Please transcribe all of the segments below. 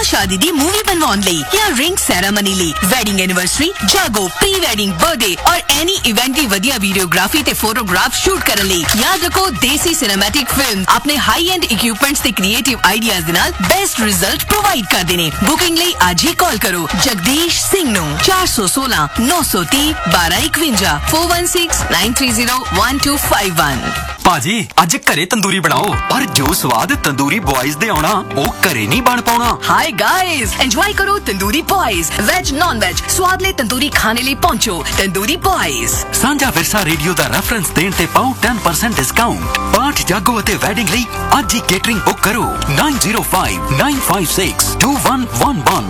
शादी दी मूवी बनवाउण लई या रिंग सैरेमनी लई वेडिंग एनिवर्सरी जागो प्री वेडिंग बर्थडे और एनी इवेंट दी वधिया वीडियोग्राफी ते फोटोग्राफ शूट करन लई याद रखो देसी सिनेमैटिक फिल्म अपने हाई एंड इक्विपमेंट्स ते क्रिएटिव आइडियाज दे नाल बेस्ट रिजल्ट प्रोवाइड करदे ने। बुकिंग लई आज ही कॉल करो जगदीश सिंह नु 416 930 1251 416 930 1251। ਭਾਜੀ ਅੱਜ ਘਰੇ ਤੰਦੂਰੀ ਬਣਾਓ ਪਰ ਜੋ ਸਵਾਦ ਤੰਦੂਰੀ ਬॉयਜ਼ ਦੇ ਆਉਣਾ ਉਹ ਘਰੇ ਨਹੀਂ ਬਣ ਪਾਉਣਾ। हाय गाइस एंजॉय करो tandoori boys veg non veg स्वाद ले तंदूरी खाने लिए पहुंचो तंदूरी बॉयज। ਸਾਂਝਾ ਵਿਰਸਾ ਰੇਡੀਓ ਦਾ ਰੈਫਰੈਂਸ ਦੇਣ ਤੇ ਪਾਓ 10% ਡਿਸਕਾਊਂਟ। ਪਾਠ ਜਾਗੋ ਅਤੇ ਵੈਡਿੰਗ ਲਈ ਅੱਜ ਹੀ ਕੇਟਰਿੰਗ ਬੁੱਕ ਕਰੋ 9059562111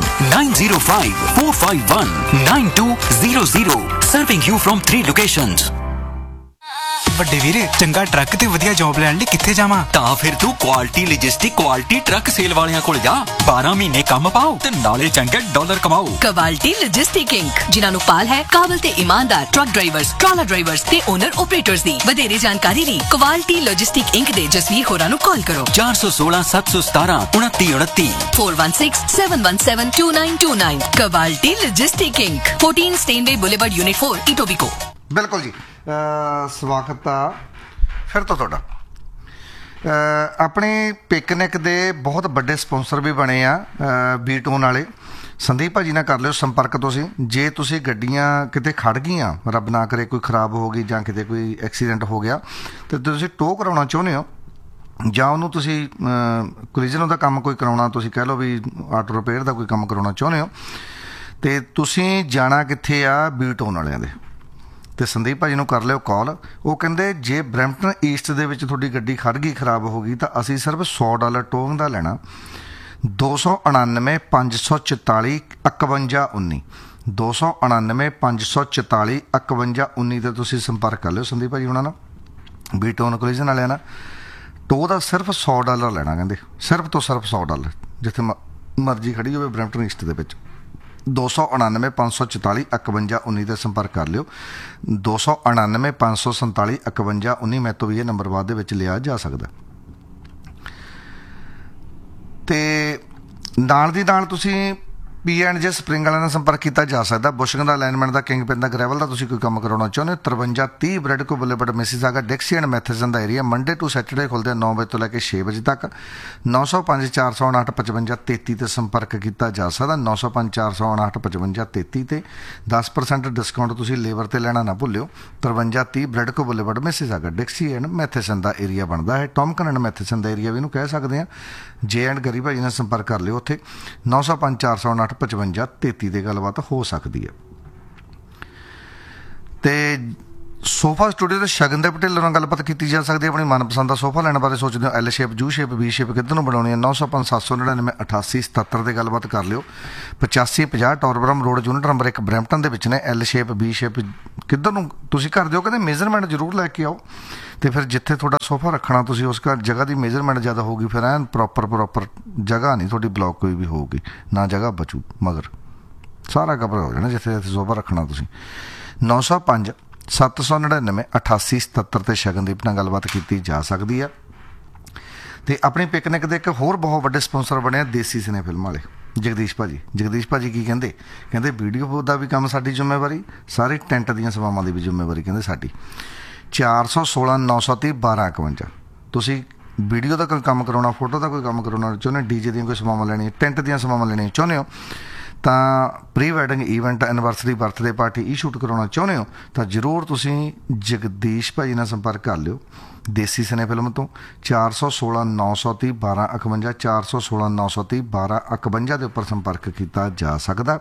9054519200 serving you from 3 locations। ਵੱਡੇ ਵੀਰ ਚੰਗਾ ਟਰੱਕ ਤੇ ਵਧੀਆ ਜੌਬ ਲੈਣ ਲਈ ਕਿੱਥੇ ਜਾਵਾਂ? ਤਾਂ ਫਿਰ ਤੂੰ quality logistic quality truck sale ਵਾਲਿਆਂ ਕੋਲ ਜਾ 12 ਮਹੀਨੇ ਕੰਮ ਪਾਓ ਤੇ ਨਾਲੇ ਚੰਗੇ ਡਾਲਰ ਕਮਾਓ। क्वालिटी लॉजिस्टिक इंक जिन्हां नूं पाल है काबल ते ईमानदार ट्रक ड्राइवर्स ट्रॉलर ड्राइवर्स ते ओनर ऑपरेटर्स दी वधेरे जानकारी ਲਈ क्वालिटी लॉजिस्टिक इंक दे जसवीर होरां नूं कॉल करो 416 717 2929 416 717 2929। Quality logistic ink 14 स्टेनवे boulevard unit 4 Etobicoke. ਬਿਲਕੁਲ ਜੀ ਸਵਾਗਤ ਆ ਫਿਰ ਤੋਂ ਤੁਹਾਡਾ। ਆਪਣੇ ਪਿਕਨਿਕ ਦੇ ਬਹੁਤ ਵੱਡੇ ਸਪਾਂਸਰ ਵੀ ਬਣੇ ਆ ਬੀਟੋਨ ਵਾਲੇ। ਸੰਦੀਪ ਭਾਜੀ ਨਾਲ ਕਰ ਲਿਓ ਸੰਪਰਕ ਤੁਸੀਂ। ਜੇ ਤੁਸੀਂ ਗੱਡੀਆਂ ਕਿਤੇ ਖੜ ਗਈਆਂ ਰੱਬ ਨਾ ਕਰੇ ਕੋਈ ਖਰਾਬ ਹੋ ਗਈ ਜਾਂ ਕਿਤੇ ਕੋਈ ਐਕਸੀਡੈਂਟ ਹੋ ਗਿਆ ਤੇ ਤੁਸੀਂ ਟੋ ਕਰਾਉਣਾ ਚਾਹੁੰਦੇ ਹੋ ਜਾਂ ਉਹਨੂੰ ਤੁਸੀਂ ਕੋਲੀਜਨ ਦਾ ਕੰਮ ਕੋਈ ਕਰਾਉਣਾ ਤੁਸੀਂ ਕਹਿ ਲਓ ਵੀ ਆਟੋ ਰਿਪੇਅਰ ਦਾ ਕੋਈ ਕੰਮ ਕਰਾਉਣਾ ਚਾਹੁੰਦੇ ਹੋ ਤੇ ਤੁਸੀਂ ਜਾਣਾ ਕਿੱਥੇ ਆ ਬੀਟੋਨ ਵਾਲਿਆਂ ਦੇ ਤੇ ਸੰਦੀਪ ਭਾਜੀ ਨੂੰ ਕਰ ਲਿਓ ਕਾਲ। ਉਹ ਕਹਿੰਦੇ ਜੇ ਬਰੈਂਪਟਨ ਈਸਟ ਦੇ ਵਿੱਚ ਤੁਹਾਡੀ ਗੱਡੀ ਖੜ ਗਈ ਖਰਾਬ ਹੋ ਗਈ ਤਾਂ ਅਸੀਂ ਸਿਰਫ $100 ਟੋਇੰਗ ਦਾ ਲੈਣਾ 299 544 5119 299 544 5119 ਤੇ ਤੁਸੀਂ ਸੰਪਰਕ ਕਰ ਲਿਓ ਸੰਦੀਪ ਭਾਜੀ ਉਹਨਾਂ ਨਾਲ ਬੀਟੋਨ ਕੋਲੀਜਨ ਵਾਲਿਆਂ ਨਾਲ। ਟੋ ਦਾ ਸਿਰਫ $100 ਲੈਣਾ ਕਹਿੰਦੇ ਸਿਰਫ ਤੋਂ ਸਿਰਫ $100 ਜਿੱਥੇ ਮਰਜ਼ੀ ਖੜੀ ਹੋਵੇ ਬਰੈਂਪਟਨ ਈਸਟ ਦੇ ਵਿੱਚ 299 544 5119 ਤੇ ਸੰਪਰਕ ਕਰ ਲਿਓ 299 547 5119 ਮੈਂ ਤੋਂ ਵੀ ਇਹ ਨੰਬਰ ਬਾਅਦ ਦੇ ਵਿੱਚ ਲਿਆ ਜਾ ਸਕਦਾ। ਤੇ ਨਾਲ ਦੀ ਨਾਲ ਤੁਸੀਂ P&J ਸਪਰਿੰਗ ਵਾਲਿਆਂ ਨਾਲ ਸੰਪਰਕ ਕੀਤਾ ਜਾ ਸਕਦਾ। ਬੁਸ਼ਿੰਗ ਦਾ ਅਲਾਈਨਮੈਂਟ ਦਾ ਕਿੰਗ ਪਿਨ ਦਾ ਗ੍ਰੈਵਲ ਦਾ ਤੁਸੀਂ ਕੋਈ ਕੰਮ ਕਰਾਉਣਾ ਚਾਹੁੰਦੇ ਹੋ 5330 ਬ੍ਰੈਡਕੋ boulevard Mississauga ਡਿਕਸੀ and ਮੈਥਿਸਨ the area Monday to Saturday ਖੁੱਲ੍ਹਦੇ ਆ 9 ਵਜੇ ਤੋਂ ਲੈ ਕੇ 6 ਵਜੇ ਤੱਕ 905 408 55 33 ਤੇ ਸੰਪਰਕ ਕੀਤਾ ਜਾ ਸਕਦਾ 905 408 55 33 ਤੇ 10% ਡਿਸਕਾਊਂਟ ਤੁਸੀਂ ਲੇਬਰ ਤੇ ਲੈਣਾ ਨਾ ਭੁੱਲਿਓ 5330 ਬ੍ਰੈਡਕੋ boulevard Mississauga ਡਿਕਸੀ and ਮੈਥਿਸਨ the area ਬਣਦਾ ਹੈ ਟੌਮਕਨ ਐਂਡ ਮੈਥਿਸਨ ਦਾ ਏਰੀਆ ਵੀ ਇਹਨੂੰ ਕਹਿ ਸਕਦੇ ਆ। ਜੇ ਐਂਡ ਗਰੀ ਭਾਜੀ ਨਾਲ ਸੰਪਰਕ ਕਰ ਲਿਓ ਉੱਥੇ 905 408 55 33 ਤੇ ਗੱਲਬਾਤ ਹੋ ਸਕਦੀ ਹੈ। ਤੇ ਸੋਫਾ ਸਟੂਡੀਓ ਦੇ ਸ਼ਗਨ ਦੇ ਪਟੇਲਰ ਨਾਲ ਗੱਲਬਾਤ ਕੀਤੀ ਜਾ ਸਕਦੀ ਹੈ। ਆਪਣੀ ਮਨਪਸੰਦ ਦਾ ਸੋਫਾ ਲੈਣ ਬਾਰੇ ਸੋਚਦੇ ਹੋ L shape you shape we shape ਕਿੱਧਰ ਨੂੰ ਬਣਾਉਣੀ ਹੈ 905 799 8877 ਤੇ ਗੱਲਬਾਤ ਕਰ ਲਿਓ 8550 ਟੌਰਬਰਮ ਰੋਡ ਯੂਨਿਟ ਨੰਬਰ 1 ਬਰੈਂਪਟਨ ਦੇ ਵਿੱਚ ਨੇ ਐਲ ਸ਼ੇਪ ਬੀ ਸ਼ੇਪ ਕਿੱਧਰ ਨੂੰ ਤੁਸੀਂ ਕਰ ਦਿਓ ਕਹਿੰਦੇ ਮੇਜ਼ਰਮੈਂਟ ਜ਼ਰੂਰ ਲੈ ਕੇ ਆਓ ਤੇ ਫਿਰ ਜਿੱਥੇ ਤੁਹਾਡਾ ਸੋਫਾ ਰੱਖਣਾ ਤੁਸੀਂ ਉਸ ਜਗ੍ਹਾ ਦੀ ਮੇਜ਼ਰਮੈਂਟ ਜ਼ਿਆਦਾ ਹੋਊਗੀ ਫਿਰ ਐਨ ਪ੍ਰੋਪਰ ਜਗ੍ਹਾ ਨਹੀਂ ਤੁਹਾਡੀ ਬਲੌਕ ਕੋਈ ਵੀ ਹੋਊਗੀ ਨਾ ਜਗ੍ਹਾ ਬਚੂ ਮਗਰ ਸਾਰਾ ਕਵਰ ਹੋ ਜਾਣਾ ਜਿੱਥੇ ਜਿੱਥੇ ਸੋਫਾ ਰੱਖਣਾ ਤੁਸੀਂ 905 799 8877 ਤੇ ਸ਼ਗਨਦੀਪ ਨਾਲ ਗੱਲਬਾਤ ਕੀਤੀ ਜਾ ਸਕਦੀ ਆ। ਤੇ ਆਪਣੀ ਪਿਕਨਿਕ ਦੇ ਇੱਕ ਹੋਰ ਬਹੁਤ ਵੱਡੇ ਸਪਾਂਸਰ ਬਣਿਆ ਦੇਸੀ ਸਿਨੇ ਫਿਲਮ ਵਾਲੇ ਜਗਦੀਸ਼ ਭਾਜੀ ਕੀ ਕਹਿੰਦੇ ਵੀਡੀਓ ਦਾ ਵੀ ਕੰਮ ਸਾਡੀ ਜ਼ਿੰਮੇਵਾਰੀ ਸਾਰੇ ਟੈਂਟ ਦੀਆਂ ਸੇਵਾਵਾਂ ਦੀ ਵੀ ਜ਼ਿੰਮੇਵਾਰੀ ਕਹਿੰਦੇ ਸਾਡੀ 416 930 1251 ਤੁਸੀਂ ਵੀਡੀਓ ਦਾ ਕੋਈ ਕੰਮ ਕਰਾਉਣਾ ਫੋਟੋ ਦਾ ਕੋਈ ਕੰਮ ਕਰਾਉਣਾ ਚਾਹੁੰਦੇ ਡੀਜੇ ਦੀਆਂ ਕੋਈ ਸੇਵਾਵਾਂ ਲੈਣੀਆਂ ਟੈਂਟ ਦੀਆਂ ਸੇਵਾਵਾਂ ਲੈਣੀਆਂ ਚਾਹੁੰਦੇ ਹੋ ਤਾਂ pre wedding event anniversary birthday party ਇਹ ਸ਼ੂਟ ਕਰਾਉਣਾ ਚਾਹੁੰਦੇ ਹੋ ਤਾਂ ਜ਼ਰੂਰ ਤੁਸੀਂ ਜਗਦੀਸ਼ ਭਾਜੀ ਨਾਲ ਸੰਪਰਕ ਕਰ ਲਿਓ ਦੇਸੀ ਸਿਨੇ ਫਿਲਮ ਤੋਂ 416 930 1251 416 930 1251 ਦੇ ਉੱਪਰ ਸੰਪਰਕ ਕੀਤਾ ਜਾ ਸਕਦਾ।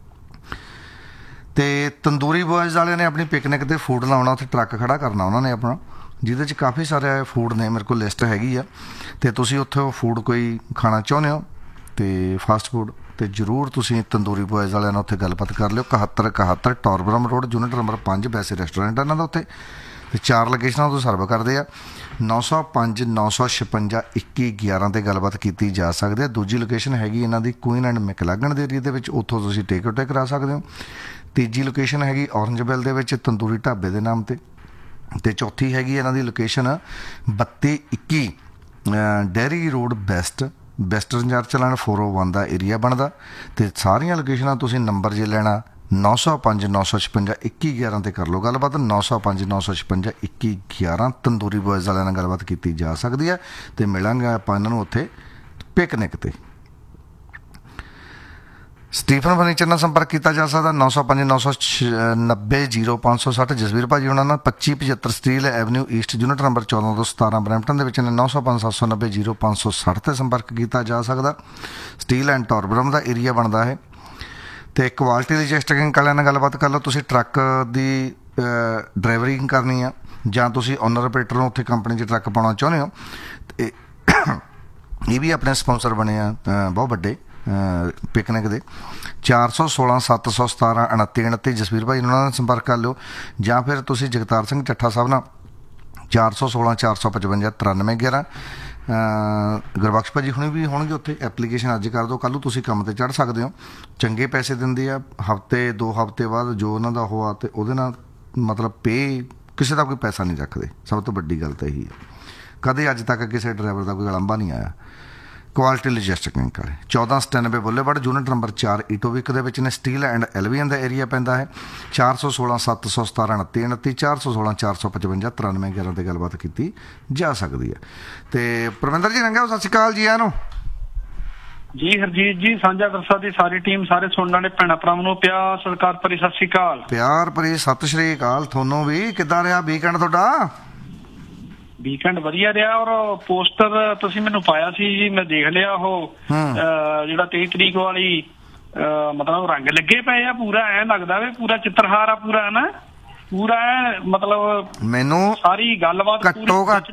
ਤੇ ਤੰਦੂਰੀ ਬॉयਜ਼ ਵਾਲਿਆਂ ਨੇ ਆਪਣੀ ਪਿਕਨਿਕ ਤੇ ਫੂਡ ਲਾਉਣਾ ਉੱਥੇ ਟਰੱਕ ਖੜਾ ਕਰਨਾ ਉਹਨਾਂ ਨੇ ਆਪਣਾ ਜਿਹਦੇ 'ਚ ਕਾਫੀ ਸਾਰੇ ਫੂਡ ਨੇ ਮੇਰੇ ਕੋਲ ਲਿਸਟ ਹੈਗੀ ਆ ਤੇ ਤੁਸੀਂ ਉੱਥੇ ਉਹ ਫੂਡ ਕੋਈ ਖਾਣਾ ਚਾਹੁੰਦੇ ਹੋ ਤੇ ਫਾਸਟ ਫੂਡ ਤੇ ਜ਼ਰੂਰ ਤੁਸੀਂ ਤੰਦੂਰੀ ਬॉयਜ਼ ਵਾਲਿਆਂ ਨਾਲ ਉੱਥੇ ਗੱਲਬਾਤ ਕਰ ਲਿਓ 7171 ਟੌਰਬਰਮ ਰੋਡ ਯੂਨਿਟ ਨੰਬਰ 5 ਵੈਸੇ ਰੈਸਟੋਰੈਂਟ ਇਹਨਾਂ ਦਾ ਉੱਥੇ ਤੇ 4 ਲੋਕੇਸ਼ਨਾਂ ਤੋਂ ਸਰਵ ਕਰਦੇ ਆ 905 956 2111 ਤੇ ਗੱਲਬਾਤ ਕੀਤੀ ਜਾ ਸਕਦੀ ਹੈ। ਦੂਜੀ ਲੋਕੇਸ਼ਨ ਹੈਗੀ ਇਹਨਾਂ ਦੀ ਕੁਈਨ ਐਂਡ ਮੈਕਲਾਗਨ ਦੇ ਏਰੀਏ ਦੇ ਵਿੱਚ ਉੱਥੋਂ ਤੁਸੀਂ ਟੇਕ ਆਊਟ ਕਰਾ ਸਕਦੇ ਹੋ। ਤੀਜੀ ਲੋਕੇਸ਼ਨ ਹੈਗੀ ਔਰੰਜਵੈਲ ਦੇ ਵਿੱਚ ਤੰਦੂਰੀ ਢਾਬੇ ਦੇ ਨਾਮ ਤੇ ਚੌਥੀ ਹੈਗੀ ਇਹਨਾਂ ਦੀ location 3221 dairy road best western church line 401 ਦਾ ਏਰੀਆ ਬਣਦਾ। ਅਤੇ ਸਾਰੀਆਂ ਲੋਕੇਸ਼ਨਾਂ ਤੁਸੀਂ ਨੰਬਰ ਜੇ ਲੈਣਾ 905 956 2111 'ਤੇ ਕਰ ਲਓ ਗੱਲਬਾਤ। 905 956 2111 ਤੰਦੂਰੀ ਬॉयਜ਼ ਵਾਲਿਆਂ ਨਾਲ ਗੱਲਬਾਤ ਕੀਤੀ ਜਾ ਸਕਦੀ ਹੈ ਅਤੇ ਮਿਲਾਂਗੇ ਆਪਾਂ ਇਹਨਾਂ ਨੂੰ ਉੱਥੇ ਪਿਕਨਿਕ 'ਤੇ। ਸਟੀਫਨ ਫਰਨੀਚਰ ਨਾਲ ਸੰਪਰਕ ਕੀਤਾ ਜਾ ਸਕਦਾ 905 990 0560। ਜਸਵੀਰ ਭਾਜੀ ਉਹਨਾਂ ਨਾਲ 2575 steel avenue East unit number 14 ਤੋਂ 17 ਬਰੈਂਪਟਨ ਦੇ ਵਿੱਚ ਨੇ। 905 790 0560 'ਤੇ ਸੰਪਰਕ ਕੀਤਾ ਜਾ ਸਕਦਾ। ਸਟੀਲ ਐਂਡ ਟੋਰਬਰਮ ਦਾ ਏਰੀਆ ਬਣਦਾ ਹੈ। ਅਤੇ ਕੁਆਲਿਟੀ ਲੌਜਿਸਟਿਕ ਵਾਲਿਆਂ ਨਾਲ ਗੱਲਬਾਤ ਕਰ ਲਓ। ਤੁਸੀਂ ਟਰੱਕ ਦੀ ਡਰਾਈਵਰਿੰਗ ਕਰਨੀ ਆ ਜਾਂ ਤੁਸੀਂ ਓਨਰ ਆਪਰੇਟਰ ਨੂੰ ਉੱਥੇ ਕੰਪਨੀ 'ਚ ਟਰੱਕ ਪਾਉਣਾ ਚਾਹੁੰਦੇ ਹੋ, ਅਤੇ ਇਹ ਵੀ ਆਪਣੇ ਸਪੋਂਸਰ ਬਣੇ ਆ ਬਹੁਤ ਵੱਡੇ ਪਿਕਨਿਕ ਦੇ। 416 717 29 29 ਜਸਵੀਰ ਭਾਈ ਉਹਨਾਂ ਨਾਲ ਸੰਪਰਕ ਕਰ ਲਿਓ, ਜਾਂ ਫਿਰ ਤੁਸੀਂ ਜਗਤਾਰ ਸਿੰਘ ਚੱਠਾ ਸਾਹਿਬ ਨਾਲ 416 455 93 11। ਗੁਰਬਖਸ਼ ਭਾਜੀ ਹੁਣੇ ਵੀ ਹੋਣਗੇ ਉੱਥੇ। ਐਪਲੀਕੇਸ਼ਨ ਅੱਜ ਕਰ ਦਿਓ, ਕੱਲ੍ਹ ਨੂੰ ਤੁਸੀਂ ਕੰਮ 'ਤੇ ਚੜ੍ਹ ਸਕਦੇ ਹੋ। ਚੰਗੇ ਪੈਸੇ ਦਿੰਦੇ ਆ, ਹਫ਼ਤੇ 2 ਹਫ਼ਤੇ ਬਾਅਦ ਜੋ ਉਹਨਾਂ ਦਾ ਉਹ ਆ ਅਤੇ ਉਹਦੇ ਨਾਲ ਮਤਲਬ ਪੇ ਕਿਸੇ ਦਾ ਕੋਈ ਪੈਸਾ ਨਹੀਂ ਰੱਖਦੇ। ਸਭ ਤੋਂ ਵੱਡੀ ਗੱਲ ਤਾਂ ਇਹੀ ਹੈ, ਕਦੇ ਅੱਜ ਤੱਕ ਕਿਸੇ ਡਰਾਈਵਰ ਦਾ ਕੋਈ ਉਲਾਂਭਾ ਨਹੀਂ ਆਇਆ। ਕੁਆਲਿਟੀ ਲੌਜਿਸਟਿਕ ਵਾਲੇ 1497 ਬੁੱਲੇਵਾਰਡ ਯੂਨਿਟ ਨੰਬਰ 4 ਈਟੋਵਿਕ ਦੇ ਵਿੱਚ ਨੇ। ਸਟੀਲ ਐਂਡ ਐਲਵੀਅਨ ਦਾ ਏਰੀਆ ਪੈਂਦਾ ਹੈ। 416 717 29 29 416 455 93 11 'ਤੇ ਗੱਲਬਾਤ ਕੀਤੀ ਜਾ ਸਕਦੀ ਹੈ। ਅਤੇ ਪਰਵਿੰਦਰ ਜੀ ਰੰਗਾ ਸਤਿ ਸ਼੍ਰੀ ਅਕਾਲ ਜੀ। ਆਨੂੰ ਜੀ ਹਰਜੀਤ ਜੀ, ਸਾਂਝਾ ਵਿਰਸਾ ਦੀ ਸਾਰੀ ਟੀਮ, ਸਾਰੇ ਸੁਣਨ ਵਾਲੇ ਭੈਣਾਂ ਭਰਾਵਾਂ ਨੂੰ ਪਿਆਰ ਸਤਿਕਾਰ ਭਰੀ ਸਤਿ ਸ਼੍ਰੀ ਅਕਾਲ। ਪਿਆਰ ਭਰੀ ਸਤਿ ਸ਼੍ਰੀ ਅਕਾਲ ਤੁਹਾਨੂੰ ਵੀ। ਕਿੱਦਾਂ ਰਿਹਾ ਵੀਕਐਂਡ ਤੁਹਾਡਾ? ਵੀਕਐਂਡ ਵਧੀਆ ਰਿਹਾ, ਔਰ ਪੋਸਟਰ ਤੁਸੀਂ ਮੈਨੂੰ ਪਾਇਆ ਸੀ ਜੀ, ਮੈਂ ਦੇਖ ਲਿਆ। ਉਹ ਜਿਹੜਾ 23 ਤਰੀਕ ਵਾਲੀ ਮਤਲਬ ਰੰਗ ਲੱਗੇ ਪਏ ਆ, ਪੂਰਾ ਐਂ ਲੱਗਦਾ ਵੀ ਪੂਰਾ ਚਿੱਤਰਹਾਰ ਆ ਪੂਰਾ, ਹੈ ਨਾ ਪੂਰਾ ਮਤਲਬ ਮੈਨੂੰ ਸਾਰੀ ਗੱਲਬਾਤ ਘੱਟੋ ਘੱਟ